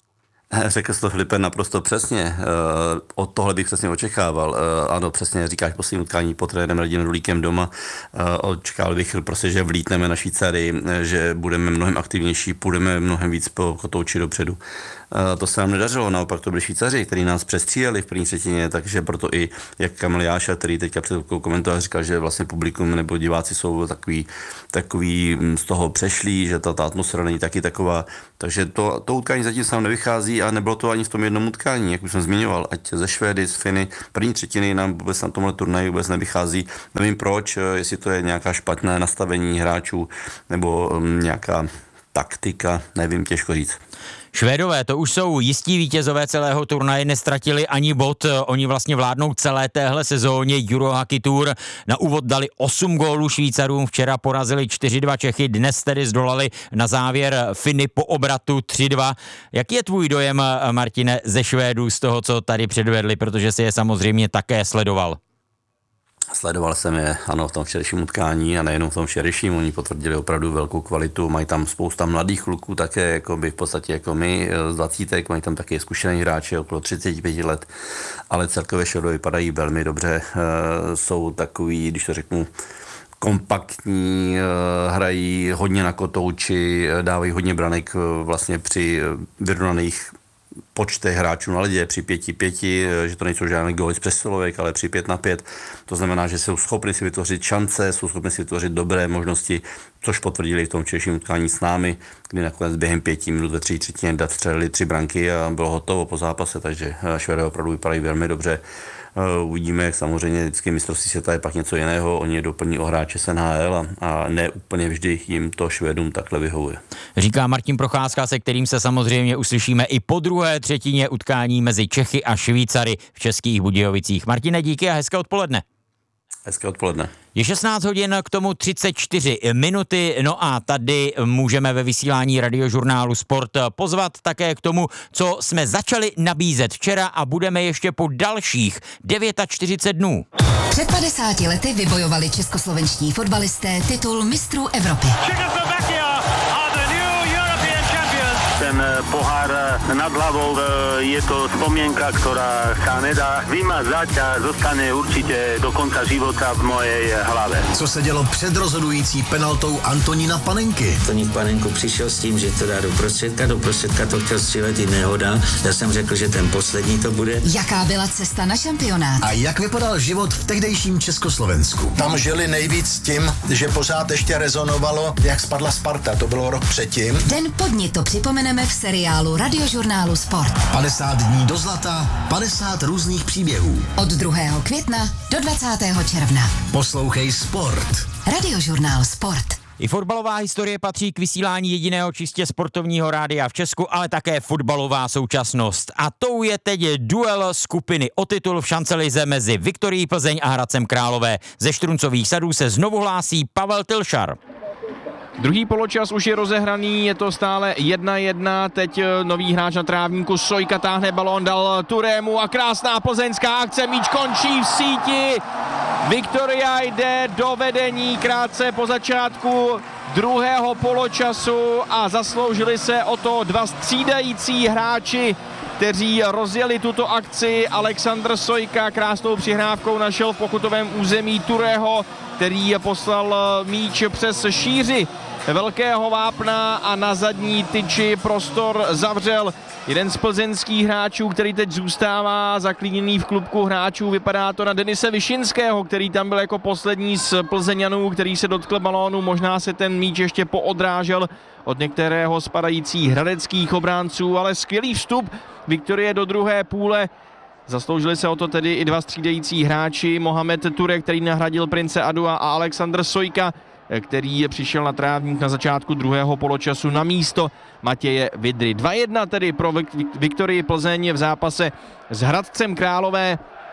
Řekl jsi to, Filipe, naprosto přesně. Od tohle bych přesně očekával. Ano, přesně říkáš, poslední utkání pod trenérem Radimem Rulíkem doma. Očekával bych prostě, že vlítneme na Švýcary, že budeme mnohem aktivnější, půjdeme mnohem víc po kotouči dopředu. To se nám nedařilo, naopak to byli Švýcaři, kteří nás přestříleli v první třetině, takže proto i jak Kamil Jáša, který teďka před komentář říkal, že vlastně publikum nebo diváci jsou takový, takový z toho přešlí, že ta, ta atmosféra není taky taková, takže to, to utkání zatím se nám nevychází a nebylo to ani v tom jednom utkání, jak už jsem zmiňoval, ať ze Švédy, z Finy, první třetiny nám vůbec na tomhle turnaji vůbec nevychází, nevím proč, jestli to je nějaká špatné nastavení hráčů nebo um, nějaká taktika, nevím, těžko říct. Švédové, to už jsou jistí vítězové celého turnaje, nestratili ani bod, oni vlastně vládnou celé téhle sezóně Eurohockey Tour. Na úvod dali osm gólů Švýcarům, včera porazili čtyři dva Čechy, dnes tedy zdolali na závěr Finy po obratu tři dva. Jaký je tvůj dojem, Martine, ze Švédů z toho, co tady předvedli, protože si je samozřejmě také sledoval? Sledoval jsem je, ano, v tom včerejším utkání a nejenom v tom včerejším, oni potvrdili opravdu velkou kvalitu, mají tam spousta mladých kluků také, jako by v podstatě jako my z dvacítek, mají tam také zkušený hráči okolo třicet pět let, ale celkově Švédové vypadají velmi dobře, jsou takový, když to řeknu, kompaktní, hrají hodně na kotouči, dávají hodně branek vlastně při vyrovnaných počtech hráčů na ledě při pěti pěti, že to nejsou žádné góly z přesilovek, ale při pět na pět. To znamená, že jsou schopni si vytvořit šance, jsou schopni si vytvořit dobré možnosti, což potvrdili v tom včerejším utkání s námi, kdy nakonec během pěti minut ve třetí třetině střelili tři branky a bylo hotovo po zápase, takže Švédové opravdu vypadají velmi dobře. Uvidíme, jak samozřejmě vždycky mistrovství světa je pak něco jiného, oni je doplní o hráče z N H L a, a ne úplně vždy jim to Švédům takhle vyhovuje. Říká Martin Procházka, se kterým se samozřejmě uslyšíme i po druhé třetině utkání mezi Čechy a Švýcary v Českých Budějovicích. Martine, díky a hezké odpoledne. Hezké odpoledne. Je šestnáct hodin, k tomu třicet čtyři minuty, no a tady můžeme ve vysílání Radiožurnálu Sport pozvat také k tomu, co jsme začali nabízet včera a budeme ještě po dalších čtyřicet devět dnů. Před padesáti lety vybojovali českoslovenští fotbalisté titul mistrů Evropy. Ten pohár nad hlavou je to spomienka, ktorá sa nedá vymazať a zostane určite do konca života v mojej hlave. Co se dělo před rozhodující penaltou Antonína Panenky? Antonín Panenko přišel s tím, že to dá do prostředka, do prostředka to chtěl střílet i nehoda. Já jsem řekl, že ten poslední to bude. Jaká byla cesta na šampionát? A jak vypadal život v tehdejším Československu? Tam žili nejvíc tím, že pořád ještě rezonovalo, jak spadla Sparta, to bylo rok předtím. Den pod ní to připomeneme v seriálu Radiožurnálu Sport. padesát dní do zlata, padesát různých příběhů. Od druhého května do dvacátého června. Poslouchej Sport. Radiožurnál Sport. I fotbalová historie patří k vysílání jediného čistě sportovního rádia v Česku, ale také fotbalová současnost. A tou je teď duel skupiny o titul v šancelize mezi Viktorií Plzeň a Hradcem Králové. Ze Štruncových sadů se znovu hlásí Pavel Tylšar. Druhý poločas už je rozehraný, je to stále jedna jedna, teď nový hráč na trávníku, Sojka táhne balón, dal Turému a krásná plzeňská akce, míč končí v síti, Viktoria jde do vedení krátce po začátku druhého poločasu a zasloužili se o to dva střídající hráči, kteří rozjeli tuto akci. Alexandr Sojka krásnou přihrávkou našel v pokutovém území Turého, který poslal míč přes šíři velkého vápna a na zadní tyči prostor zavřel jeden z plzeňských hráčů, který teď zůstává zaklíněný v klubku hráčů. Vypadá to na Denise Višinského, který tam byl jako poslední z Plzeňanů, který se dotkl balónu. Možná se ten míč ještě poodrážel od některého z padajících hradeckých obránců, ale skvělý vstup Viktorie do druhé půle. Zasloužili se o to tedy i dva střídající hráči, Mohamed Ture, který nahradil Prince Adua, a Alexandr Sojka, který přišel na trávník na začátku druhého poločasu na místo Matěje Vidry. dva jedna tedy pro Viktorii Plzeň v zápase s Hradcem Králové.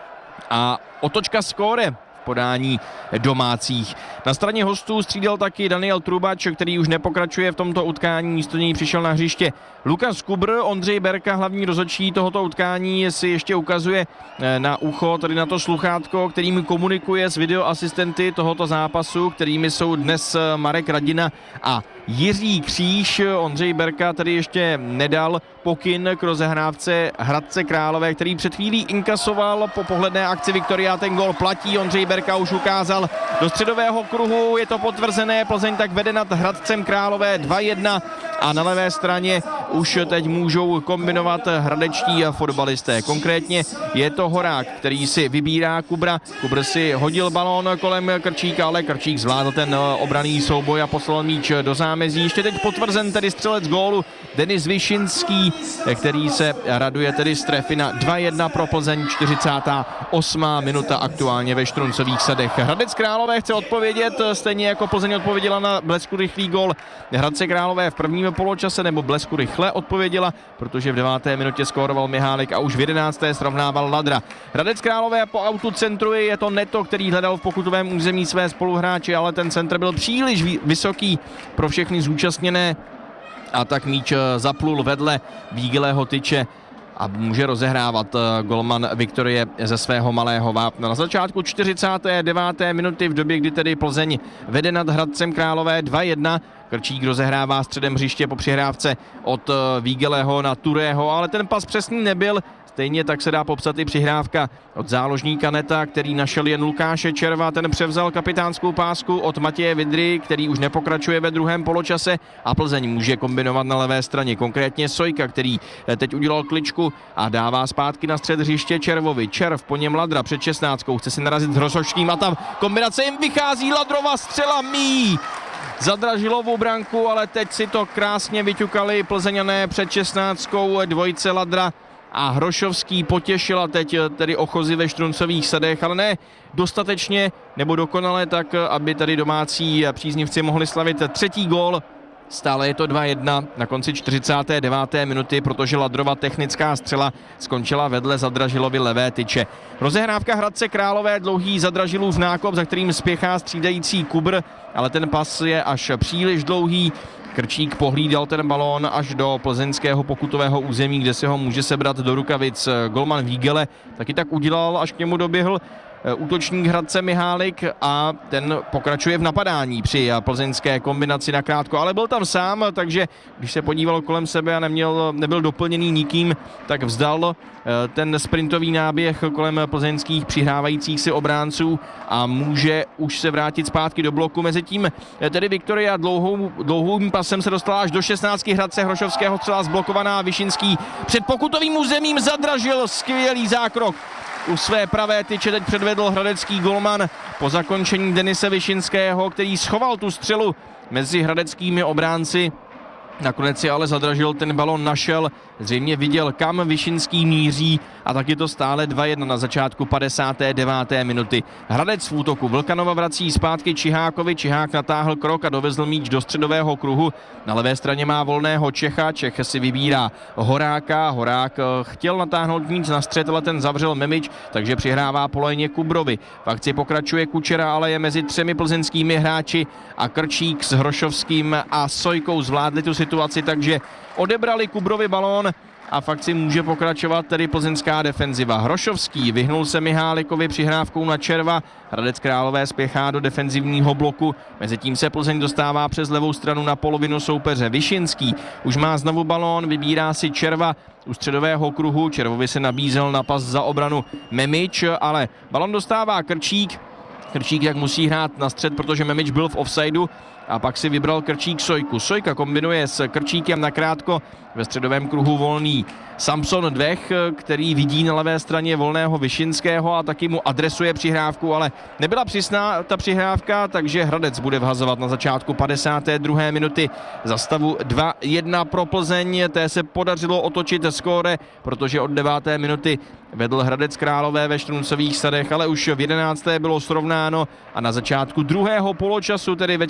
a otočka skóre podání domácích. Na straně hostů střídal taky Daniel Trubač, který už nepokračuje v tomto utkání, místo něj přišel na hřiště Lukas Kubr. Ondřej Berka, hlavní rozhodčí tohoto utkání, si ještě ukazuje na ucho, tedy na to sluchátko, kterým komunikuje s videoasistenty tohoto zápasu, kterými jsou dnes Marek Radina a Jiří Kříž. Ondřej Berka tedy ještě nedal pokyn k rozehrávce Hradce Králové, který před chvílí inkasoval po pohledné akci Viktoria. Ten gól platí, Ondřej Berka už ukázal do středového kruhu, je to potvrzené, Plzeň tak vede nad Hradcem Králové dva jedna a na levé straně už teď můžou kombinovat hradečtí fotbalisté. Konkrétně je to Horák, který si vybírá Kubra. Kubr si hodil balón kolem Krčíka, ale Krčík zvládl ten obranný souboj a poslal míč do zámezí. Ještě teď potvrzen tedy střelec gólu Denis Višinský, který se raduje tedy z trefy na dva jedna pro Plzeň. čtyřicátá osmá minuta aktuálně ve Štruncových sadech. Hradec Králové chce odpovědět, stejně jako Plzeň odpověděla na blesku rychlý gól Hradce Králové v prvním poločase, nebo blesku rychle odpověděla, protože v deváté minutě skóroval Mihálek a už v jedenácté srovnával Ladra. Hradec Králové po autu centruje, je to Neto, který hledal v pokutovém území své spoluhráče, ale ten centr byl příliš vysoký pro všechny zúčastněné a tak míč zaplul vedle Vígelého tyče a může rozehrávat golman Viktorie ze svého malého vápna. Na začátku čtyřicáté deváté minuty v době, kdy tedy Plzeň vede nad Hradcem Králové dva jedna, Krčík rozehrává středem hřiště po přihrávce od Vígelého na Turého, ale ten pas přesný nebyl. Stejně tak se dá popsat i přihrávka od záložníka Neta, který našel jen Lukáše Červa, ten převzal kapitánskou pásku od Matěje Vidry, který už nepokračuje ve druhém poločase a Plzeň může kombinovat na levé straně, konkrétně Sojka, který teď udělal kličku a dává zpátky na střed hřiště Červovi. Červ, po něm Ladra před šestnáctkou, chce si narazit s Hrosošským a tam kombinace jim vychází, Ladrova střela míjí Zadražilovou branku, ale teď si to krásně vyťukali Plzeňané před šestnáctkou, dvojice Ladra a Hrošovský. Potěšila teď tedy ochozy ve Štruncových sadech, ale ne dostatečně nebo dokonale tak, aby tady domácí příznivci mohli slavit třetí gól. Stále je to dva jedna na konci čtyřicáté deváté minuty, protože Ladrova technická střela skončila vedle Zadražilovy levé tyče. Rozehrávka Hradce Králové, dlouhý Zadražilův nákop, za kterým spěchá střídající Kubr, ale ten pas je až příliš dlouhý. Krčík pohlídal ten balón až do plzeňského pokutového území, kde se ho může sebrat do rukavic golman Vígele. Taky tak udělal, až k němu doběhl útočník Hradce Mihálek a ten pokračuje v napadání při plzeňské kombinaci nakrátko, ale byl tam sám, takže když se podíval kolem sebe a neměl, nebyl doplněný nikým, tak vzdal ten sprintový náběh kolem plzeňských přihrávajících si obránců a může už se vrátit zpátky do bloku. Mezitím tedy Viktoria dlouhou, dlouhým pasem se dostala až do šestnáctky Hradce, Hrošovského střela zblokovaná, Višinský před pokutovým územím Zadražil, skvělý zákrok. U své pravé tyče teď předvedl hradecký golman po zakončení Denise Višinského, který schoval tu střelu mezi hradeckými obránci. Nakonec si ale Zadražil, ten balon našel, zřejmě viděl, kam Višinský míří a tak je to stále dva jedna na začátku padesáté deváté minuty. Hradec v útoku, Vlkanova vrací zpátky Čihákovi, Čihák natáhl krok a dovezl míč do středového kruhu. Na levé straně má volného Čecha, Čech si vybírá Horáka, Horák chtěl natáhnout míč na střed, ale ten zavřel Memič, takže přihrává polejně Kubrovi. V akci pokračuje Kučera, ale je mezi třemi plzeňskými hráči a Krčík s Hrošovským a Sojkou zvládli tu situaci, takže odebrali Kubrovi balón a v akci může pokračovat tedy plzeňská defenziva. Hrošovský vyhnul se Mihálikovi přihrávkou na Červa, Hradec Králové spěchá do defenzivního bloku, mezitím se Plzeň dostává přes levou stranu na polovinu soupeře. Višinský už má znovu balón, vybírá si Červa u středového kruhu, Červovi se nabízel na pas za obranu Memič, ale balón dostává Krčík. Krčík jak musí hrát na střed, protože Memič byl v offsideu a pak si vybral Krčík Sojku. Sojka kombinuje s Krčíkem nakrátko, ve středovém kruhu volný Samson Dvech, který vidí na levé straně volného Višinského a taky mu adresuje přihrávku, ale nebyla přesná ta přihrávka, takže Hradec bude vhazovat na začátku padesáté druhé minuty za stavu dva jedna pro Plzeň. Té se podařilo otočit skóre, protože od deváté minuty vedl Hradec Králové ve Štruncových sadech, ale už v jedenácté bylo srovnáno a na začátku druhého poločasu, tedy ve čtyřicáté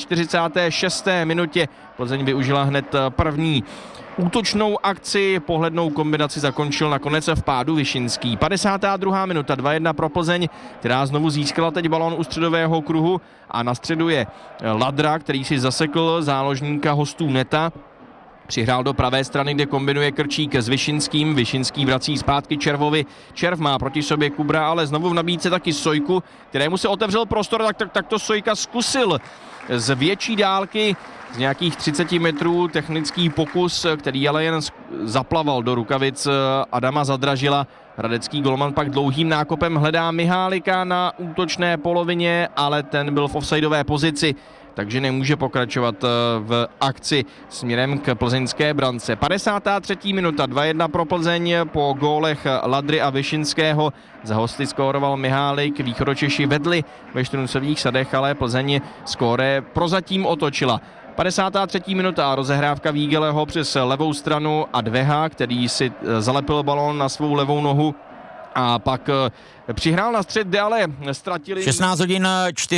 padesáté šesté minutě Plzeň využila hned první útočnou akci, pohlednou kombinaci zakončil nakonec v pádu Vyšinský. padesátá druhá minuta, dva jedna pro Plzeň, která znovu získala teď balón u středového kruhu a na středu je Ladra, který si zasekl záložníka hostů neta. Přihrál do pravé strany, kde kombinuje Krčík s Vyšinským. Vyšinský vrací zpátky Červovi. Červ má proti sobě Kubra, ale znovu v nabídce taky Sojku, kterému se otevřel prostor, tak, tak, tak to Sojka zkusil z větší dálky, z nějakých třicet metrů technický pokus, který ale jen zaplaval do rukavic Adama Zadražila. Hradecký golman pak dlouhým nákopem hledá Mihálika na útočné polovině, ale ten byl v offsideové pozici, takže nemůže pokračovat v akci směrem k plzeňské brance. padesátá třetí minuta, dva jedna pro Plzeň po gólech Ladry a Vyšinského. Za hosty skóroval Mihálik, Východočeši vedli ve Štruncových sadech, ale Plzeň skóre prozatím otočila. padesátá třetí minuta, rozehrávka Vígeleho přes levou stranu a Dveha, který si zalepil balón na svou levou nohu a pak přihrál na střed, kde ale ztratili... šestnáct hodin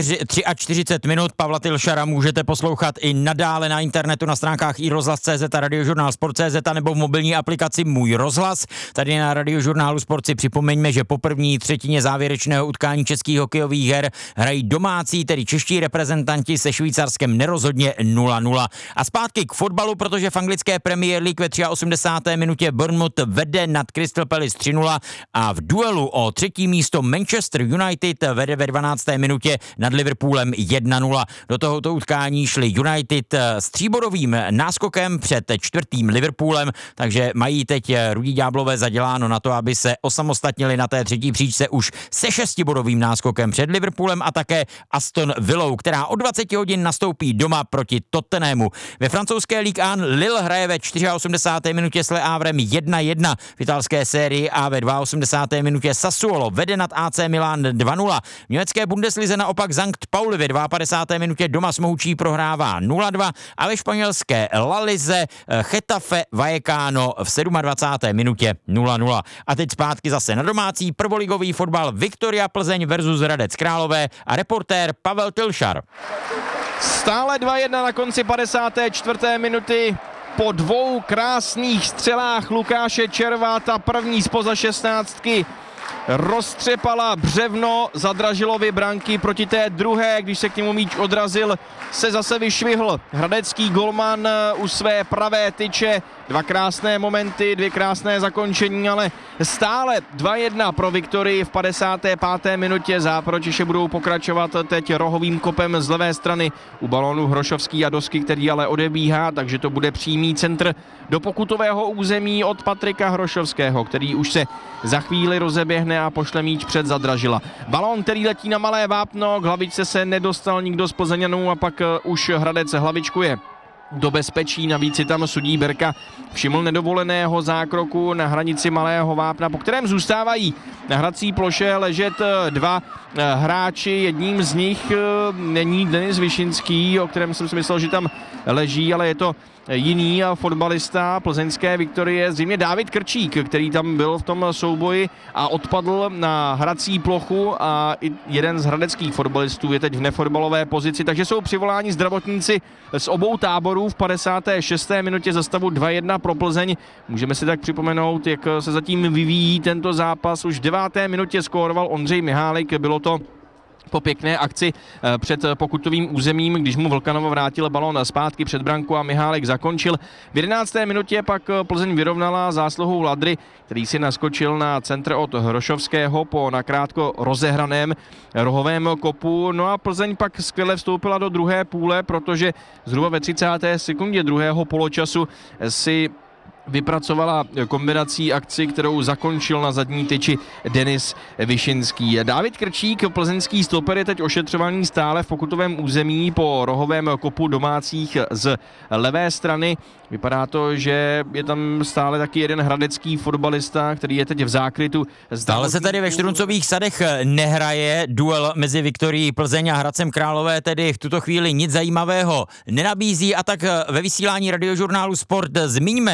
čtyřicet tři minut, Pavla Tilšara můžete poslouchat i nadále na internetu na stránkách i rozhlas tečka cé zet a radiožurnál sport tečka cé zet nebo v mobilní aplikaci Můj rozhlas. Tady na radiožurnálu Sport si připomeňme, že po první třetině závěrečného utkání českých hokejových her hrají domácí, tedy čeští reprezentanti se Švýcarskem nerozhodně nula nula. A zpátky k fotbalu, protože v anglické Premier League ve osmdesáté třetí minutě Bournemouth vede nad Crystal Palace tři nula a v duelu o třetí místo Manchester United vede ve dvanácté minutě nad Liverpoolem jedna nula. Do tohoto utkání šli United s tříbodovým náskokem před čtvrtým Liverpoolem, takže mají teď rudí ďáblové zaděláno na to, aby se osamostatnili na té třetí příčce už se šestibodovým náskokem před Liverpoolem a také Aston Villou, která o dvacet hodin nastoupí doma proti Tottenhamu. Ve francouzské Ligue jedna Lille hraje ve osmdesáté čtvrté minutě s Le Havrem jedna jedna. V italské sérii a ve osmdesáté druhé minutě Sassuolo vede nad A C Milan dva nula. V německé Bundeslize naopak Sankt Pauli ve padesáté druhé minutě doma s Mohoučí prohrává nula dva a ve španělské La Lize Getafe Vallecano v dvacáté sedmé minutě nula nula. A teď zpátky zase na domácí prvoligový fotbal Viktoria Plzeň versus Hradec Králové a reportér Pavel Tilšar. Stále dva jedna na konci padesáté čtvrté minuty. Po dvou krásných střelách Lukáše Červa ta první spoza šestnáctky roztřepala břevno Zadražilovy branky, proti té druhé, když se k němu míč odrazil, se zase vyšvihl hradecký golman u své pravé tyče. Dva krásné momenty, dvě krásné zakončení, ale stále dva jedna pro Viktorii v padesáté páté minutě. Záporočeši budou pokračovat teď rohovým kopem z levé strany u balónu Hrošovský a Dosky, který ale odebíhá, takže to bude přímý centr do pokutového území od Patrika Hrošovského, který už se za chvíli rozeběhne a pošle míč před Zadražila. Balón, který letí na malé vápno, k hlavičce se nedostal nikdo z Plzeňanů a pak už Hradec hlavičkuje do bezpečí, navíc si tam sudí Berka všiml nedovoleného zákroku na hranici malého vápna, po kterém zůstávají na hrací ploše ležet dva hráči, jedním z nich není Denis Vyšinský, o kterém jsem si myslel, že tam leží, ale je to jiný fotbalista plzeňské Viktorie, zřejmě Dávid Krčík, který tam byl v tom souboji a odpadl na hrací plochu a i jeden z hradeckých fotbalistů je teď v nefotbalové pozici, takže jsou přivoláni zdravotníci z obou táborů v padesáté šesté minutě za stavu dva jedna pro Plzeň. Můžeme si tak připomenout, jak se zatím vyvíjí tento zápas. Už v deváté minutě skóroval Ondřej Mihálik, bylo to po pěkné akci před pokutovým územím, když mu Vlkanovo vrátil balón zpátky před branku a Mihálek zakončil. V jedenácté minutě pak Plzeň vyrovnala zásluhou Ladry, který si naskočil na centr od Hrošovského po nakrátko rozehraném rohovém kopu. No a Plzeň pak skvěle vstoupila do druhé půle, protože zhruba ve třicáté sekundě druhého poločasu si vypracovala kombinací akci, kterou zakončil na zadní tyči Denis Vyšinský. Dávid Krčík, plzeňský stoper, je teď ošetřovaný stále v pokutovém území po rohovém kopu domácích z levé strany. Vypadá to, že je tam stále taky jeden hradecký fotbalista, který je teď v zákrytu. Stále se tady ve Štruncových sadech nehraje, duel mezi Viktorií Plzeň a Hradcem Králové tedy v tuto chvíli nic zajímavého nenabízí a tak ve vysílání radiožurnálu Sport zmíníme, že před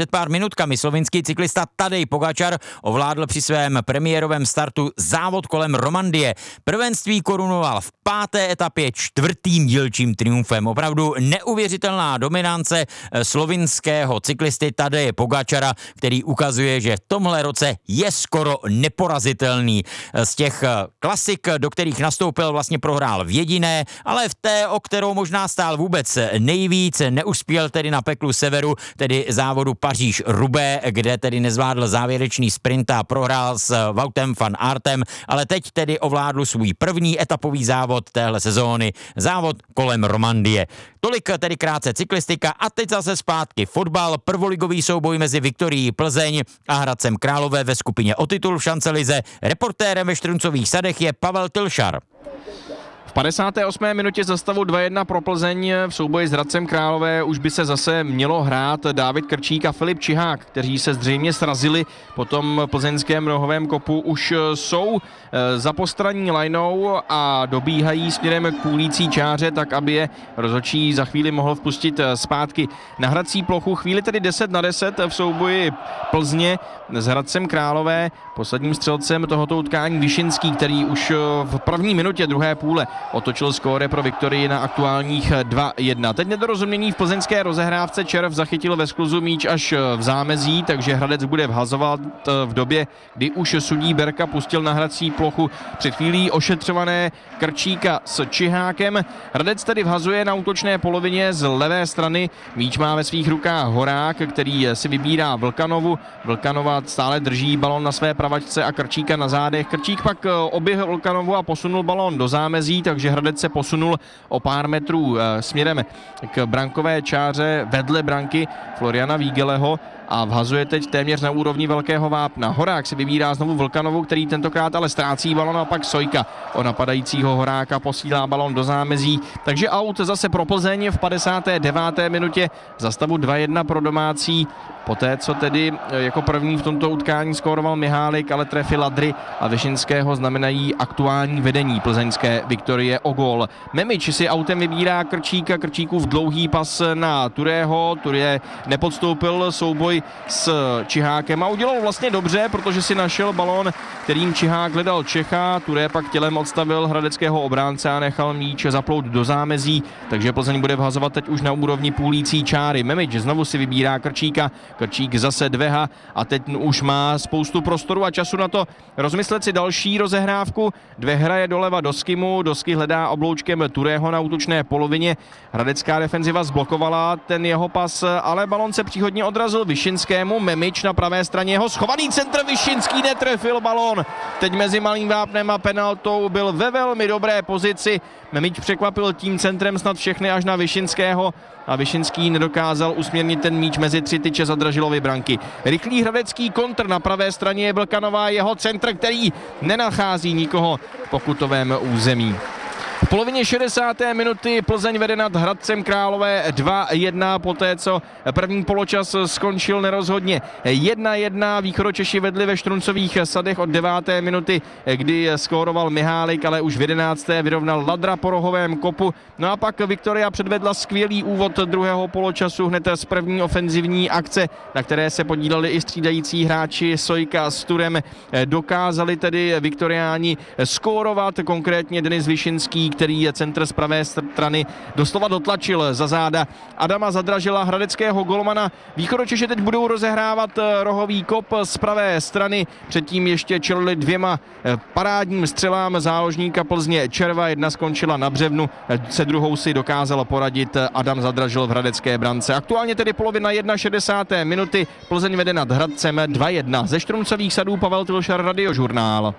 před pár minutkami slovinský cyklista Tadej Pogačar ovládl při svém premiérovém startu závod kolem Romandie. Prvenství korunoval v páté etapě čtvrtým dílčím triumfem. Opravdu neuvěřitelná dominance slovinského cyklisty Tadeje Pogačara, který ukazuje, že v tomhle roce je skoro neporazitelný. Z těch klasik, do kterých nastoupil, vlastně prohrál v jediné, ale v té, o kterou možná stál vůbec nejvíc, neuspěl tedy na peklu severu, tedy závodu Paříž-Roubaix, kde tedy nezvládl závěrečný sprint a prohrál s Woutem van Aertem, ale teď tedy ovládl svůj první etapový závod téhle sezóny, závod kolem Romandie. Tolik tedy krátce cyklistika a teď zase zpátky fotbal, prvoligový souboj mezi Viktorií Plzeň a Hradcem Králové ve skupině o titul v šancelize. Reportérem ve Štruncových sadech je Pavel Tilšar. V padesáté osmé minutě za stavu dva jedna pro Plzeň v souboji s Hradcem Králové už by se zase mělo hrát Dávid Krčík a Filip Čihák, kteří se zřejmě srazili po tom plzeňském rohovém kopu. Už jsou za postranní linou a dobíhají směrem k půlící čáře, tak aby je rozhodčí za chvíli mohl vpustit zpátky na hrací plochu. Chvíli tedy deset na deset v souboji Plzně s Hradcem Králové. Posledním střelcem tohoto utkání Vyšinský, který už v první minutě druhé půle otočil skóre pro Viktorii na aktuálních dva jedna. Teď nedorozumění v plzeňské rozehrávce. Červ zachytil ve skluzu míč až v zámezí, takže Hradec bude vhazovat v době, kdy už sudí Berka pustil na hrací plochu před chvílí ošetřované Krčíka s Čihákem. Hradec tedy vhazuje na útočné polovině z levé strany. Míč má ve svých rukách Horák, který si vybírá Vlkanovu. Vlkanova stále drží balon na své pravačce a Krčíka na zádech. Krčík pak oběhl Vlkanovu a posunul balon do zámezí, takže Hradec se posunul o pár metrů směrem k brankové čáře vedle branky Floriana Vígeleho a vhazuje teď téměř na úrovni velkého vápna. Horák si vybírá znovu Vlkanovu, který tentokrát ale ztrácí balon a pak Sojka o napadajícího Horáka posílá balon do zámezí. Takže aut zase pro Plzeň v padesáté deváté minutě za stavu dva jedna pro domácí. Poté, co tedy jako první v tomto utkání skóroval Mihálik, ale trefy Ladry a Vyšinského znamenají aktuální vedení plzeňské Viktorie o gól. Memič si autem vybírá Krčíka, Krčíkův dlouhý pas na Turého, Turé nepodstoupil souboj s Čihákem a udělal vlastně dobře, protože si našel balón, kterým Čihák hledal Čecha, Turé pak tělem odstavil hradeckého obránce a nechal míč zaplout do zámezí, takže Plzeň bude vhazovat teď už na úrovni půlící čáry. Memič znovu si vybírá Krčíka, Krčík zase Dveha a teď už má spoustu prostoru a času na to rozmyslet si další rozehrávku. Dve hraje doleva do Skimu, Dosky hledá obloučkem Turého na útočné polovině. Hradecká defenziva zblokovala ten jeho pas, ale balon se příhodně odrazil Vyšinskému. Memič na pravé straně, jeho schovaný centr, Vyšinský netrefil balon. Teď mezi malým vápnem a penaltou byl ve velmi dobré pozici. Memič překvapil tím centrem snad všechny až na Vyšinského a Vyšinský nedokázal usměrnit ten míč mezi tři tyče Zadražilovy branky. Rychlý hradecký kontr na pravé straně je Vlkanová, jeho centr, který nenachází nikoho v pokutovém území. V polovině šedesáté minuty Plzeň vede nad Hradcem Králové dva jedna, poté co první poločas skončil nerozhodně jedna jedna. Východočeši vedli ve Štruncových sadech od deváté minuty, kdy skóroval Mihálik, ale už v jedenácté vyrovnal Ladra po rohovém kopu. No a pak Viktoria předvedla skvělý úvod druhého poločasu hned z první ofenzivní akce, na které se podíleli i střídající hráči Sojka s Turem. Dokázali tedy Viktoriáni skórovat, konkrétně Denis Vyšinský, který je centr z pravé strany doslova dotlačil za záda Adama Zadražila, hradeckého golmana. Východočeši teď budou rozehrávat rohový kop z pravé strany. Předtím ještě čelili dvěma parádním střelám záložníka Plzně Červa. Jedna skončila na břevnu, se druhou si dokázal poradit Adam Zadražil v hradecké brance. Aktuálně tedy polovina šedesáté první minuty. Plzeň vede nad Hradcem dva jedna. Ze Štruncových sadů Pavel Tilšar, Radiožurnál.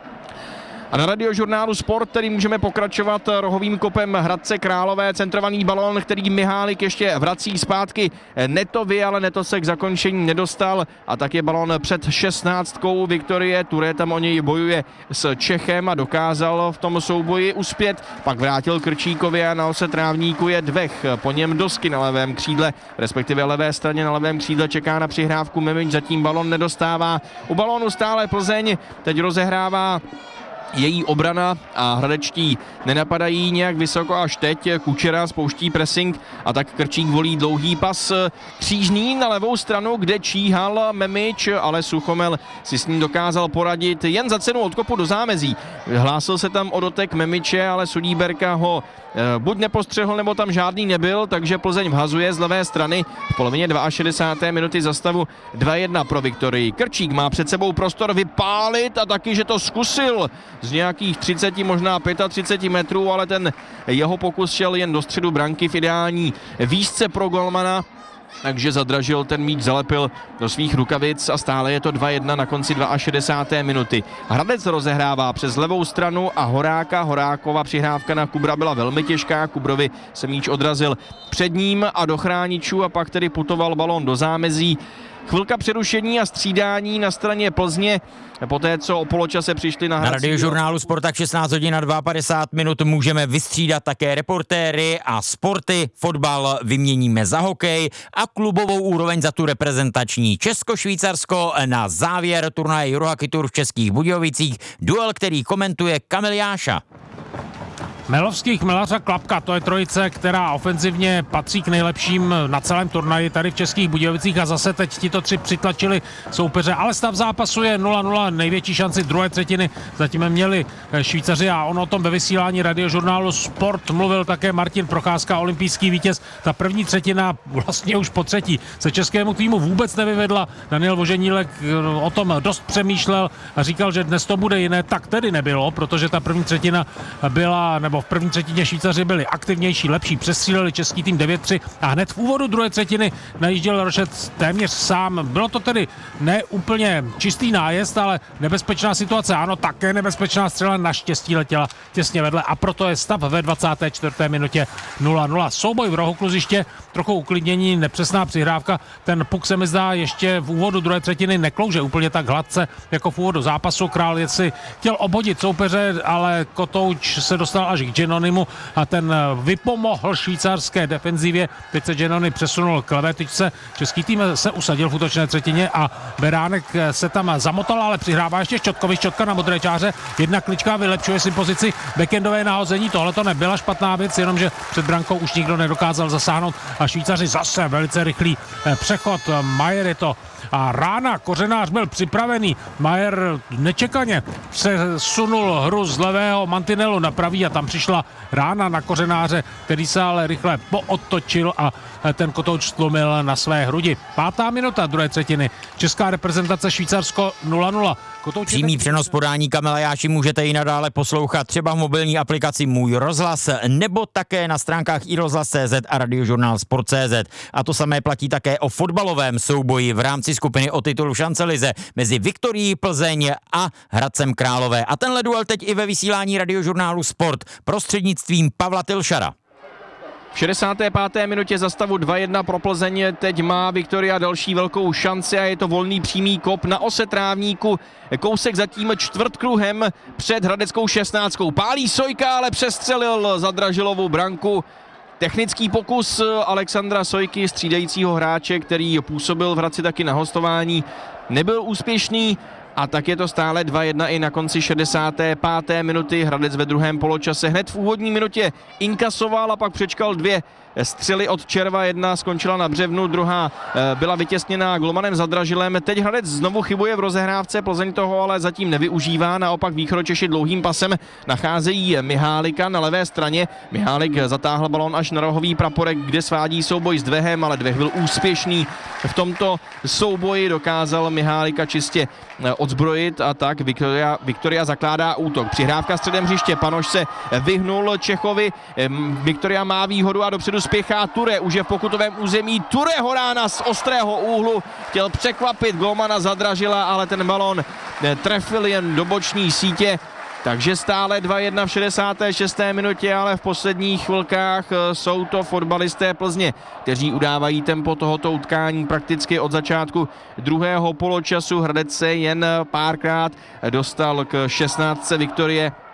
A na Radiožurnálu Sport, který můžeme pokračovat rohovým kopem Hradce Králové, centrovaný balón, který Mihálik ještě vrací zpátky Netovi, ale Neto se k zakončení nedostal a tak je balón před šestnáctkou Viktorie. Turé tam o něj bojuje s Čechem a dokázal v tom souboji uspět. Pak vrátil Krčíkovi a na ose trávníku je Dvech, po něm Dosky na levém křídle, respektive levé straně na levém křídle čeká na přihrávku Memič, zatím balón nedostává. U balónu stále Plzeň, teď rozehrává její obrana a hradečtí nenapadají nějak vysoko až teď. Kučera spouští pressing a tak Krčík volí dlouhý pas křížný na levou stranu, kde číhal Memič, ale Suchomel si s ním dokázal poradit jen za cenu odkopu do zámezí. Hlásil se tam o dotek Memiče, ale Sudíberka ho buď nepostřehl, nebo tam žádný nebyl, takže Plzeň vhazuje z levé strany v polovině šedesáté druhé minuty za stavu dva jedna pro Viktorii. Krčík má před sebou prostor vypálit a taky, že to zkusil z nějakých třicet, možná třicet pět metrů, ale ten jeho pokus šel jen do středu branky v ideální výšce pro golmana. Takže Zadražil ten míč, zalepil do svých rukavic a stále je to dva jedna na konci šedesáté druhé minuty. Hradec rozehrává přes levou stranu a Horáka. Horákova přihrávka na Kubra byla velmi těžká, Kubrovi se míč odrazil před ním a do chráničů a pak tedy putoval balón do zámezí. Chvilka přerušení a střídání na straně Plzně, poté co o poločase přišli na hrací. Na Radiožurnálu Sport tak šestnáct hodin a padesát dva minut můžeme vystřídat také reportéry a sporty. Fotbal vyměníme za hokej a klubovou úroveň za tu reprezentační. Česko-Švýcarsko na závěr turnaje Eurohockey Tour v Českých Budějovicích. Duel, který komentuje Kamil Jáša. Melovský, Chmelař a Klapka, to je trojice, která ofenzivně patří k nejlepším na celém turnaji tady v Českých Budějovicích a zase teď tito tři přitlačili soupeře, ale stav zápasu je nula nula, největší šanci druhé třetiny zatím měli Švýcaři a on o tom ve vysílání Radiožurnálu Sport mluvil také Martin Procházka, olympijský vítěz. Ta první třetina vlastně už po třetí se českému týmu vůbec nevyvedla. Daniel Voženílek o tom dost přemýšlel a říkal, že dnes to bude jiné, tak tedy nebylo, protože ta první třetina byla, nebo v první třetině Švýcaři byli aktivnější, lepší, přestříleli český tým devět tři a hned v úvodu druhé třetiny najížděl Rošec téměř sám. Bylo to tedy ne úplně čistý nájezd, ale nebezpečná situace. Ano, také nebezpečná střela naštěstí letěla těsně vedle a proto je stav ve dvacáté čtvrté minutě nula nula. Souboj v rohu kluziště, trochu uklidnění, nepřesná přihrávka. Ten puk se mi zdá ještě v úvodu druhé třetiny neklouže úplně tak hladce jako v úvodu zápasu. Král si chtěl obhodit soupeře, ale Kotouč se dostal až k Genonimu a ten vypomohl švýcarské defenzivě. Teď se Genoni přesunul k levé tyčce. Český tým se usadil v útočné třetině a Beránek se tam zamotal, ale přihrává ještě Šťotkovi. Šťotka na modré čáře. Jedna klička vylepšuje si pozici. Backendové nahození. Tohle to nebyla špatná věc, jenomže před brankou už nikdo nedokázal zasáhnout a Švýcaři zase velice rychlý přechod. Majer je to a Rána, Kořenář byl připravený. Majer nečekaně přesunul hru z levého mantinelu na pravý a tam přišla Rána na Kořenáře, který se ale rychle pootočil a ten Kotouč stlumil na své hrudi. Pátá minuta druhé třetiny. Česká reprezentace Švýcarsko nula nula. Kotouč Přímý tak... přenos podání Kamila Jáši můžete i nadále poslouchat třeba v mobilní aplikaci Můj rozhlas nebo také na stránkách i rozhlas tečka cé zet a radiožurnál sport tečka cé zet. A to samé platí také o fotbalovém souboji v rámci skupiny o titul v Šancelize mezi Viktorií Plzeň a Hradcem Králové. A tenhle duel teď i ve vysílání Radiožurnálu Sport prostřednictvím Pavla Tilšara. V šedesáté páté minutě za stavu dva jedna pro Plzeň teď má Viktoria další velkou šanci a je to volný přímý kop na ose trávníku. Kousek zatím čtvrtkruhem před hradeckou šestnáctkou. Pálí Sojka, ale přestřelil Zadražilovu branku. Technický pokus Alexandra Sojky, střídajícího hráče, který působil v Hradci taky na hostování, nebyl úspěšný. A tak je to stále dva jedna i na konci šedesáté páté minuty. Hradec ve druhém poločase hned v úvodní minutě inkasoval a pak přečkal dvě střely od Červa. Jedna skončila na břevnu, druhá byla vytěsněná golmanem Zadražilem. Teď Hradec znovu chybuje v rozehrávce, Plzeň toho ale zatím nevyužívá. Naopak Východočeši dlouhým pasem nacházejí Mihálika na levé straně. Mihálik zatáhl balón až na rohový praporek, kde svádí souboj s Dvehem, ale Dveh byl úspěšný. V tomto souboji dokázal Mihálika čistě odzbrojit a tak Viktoria, Viktoria zakládá útok. Přihrávka středem hřiště, Panoš se vyhnul Čechovi, Viktoria má výhodu a dopředu spěchá Ture, už je v pokutovém území. Ture Horána z ostrého úhlu chtěl překvapit golmana Zadražila, ale ten balón trefil jen do boční sítě. Takže stále dva jedna v šedesáté šesté minutě, ale v posledních chvilkách jsou to fotbalisté Plzně, kteří udávají tempo tohoto utkání prakticky od začátku druhého poločasu. Hradec se jen párkrát dostal k šestnáctce Viktorie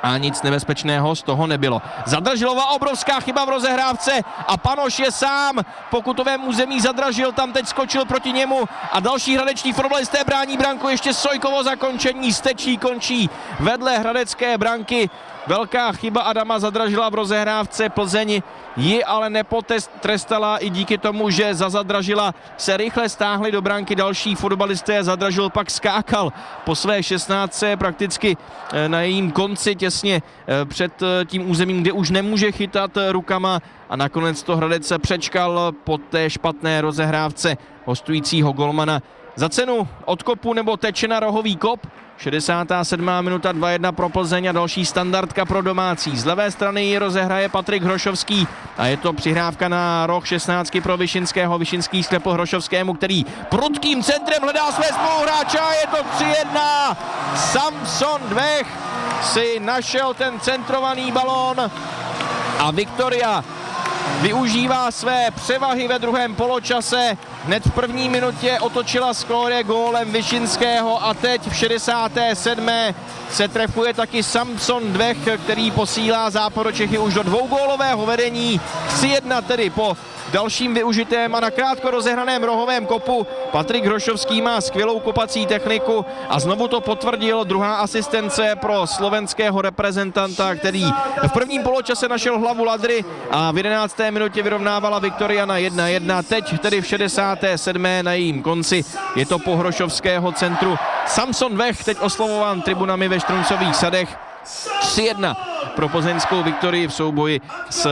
a nic nebezpečného z toho nebylo. Zadražilová obrovská chyba v rozehrávce a Panoš je sám v pokutovém území. Zadražil tam, teď skočil proti němu a další hradeční fotbalisté brání branku. Ještě Sojkovo zakončení, Stečí končí vedle hradecké branky. Velká chyba Adama Zadražila v rozehrávce. Plzeň ji ale nepotrestala i díky tomu, že za Zadražila se rychle stáhli do branky další fotbalisté. Zadražil pak skákal po své šestnáctce prakticky na jejím konci těsně před tím územím, kde už nemůže chytat rukama a nakonec to Hradec přečkal po té špatné rozehrávce hostujícího golmana. Za cenu odkopu nebo teče na rohový kop. šedesátá sedmá minuta, dva jedna pro Plzeň a další standardka pro domácí. Z levé strany ji rozehraje Patrik Hrošovský a je to přihrávka na roh šestnáctky pro Vyšinského. Vyšinský sklepl Hrošovskému, který prudkým centrem hledá své spoluhráče a je to tři jedna. Samson Dvech si našel ten centrovaný balón a Viktoria využívá své převahy ve druhém poločase. Hned v první minutě otočila skóre gólem Vyšinského a teď v šedesáté sedmé se trefuje taky Samson Dvech, který posílá Západočechy už do dvougólového vedení. tři jedna tedy po dalším využitém a nakrátko rozehraném rohovém kopu. Patrik Hrošovský má skvělou kopací techniku a znovu to potvrdil. Druhá asistence pro slovenského reprezentanta, který v prvním poločase našel hlavu Ladry a v jedenácté minutě vyrovnávala Viktoria na jedna jedna. Teď tedy v šedesáté sedmé na jejím konci je to po Hrošovského centru. Samson Dvech teď oslovován tribunami ve Štruncových sadech. tři jedna pro plzeňskou Viktorii v souboji s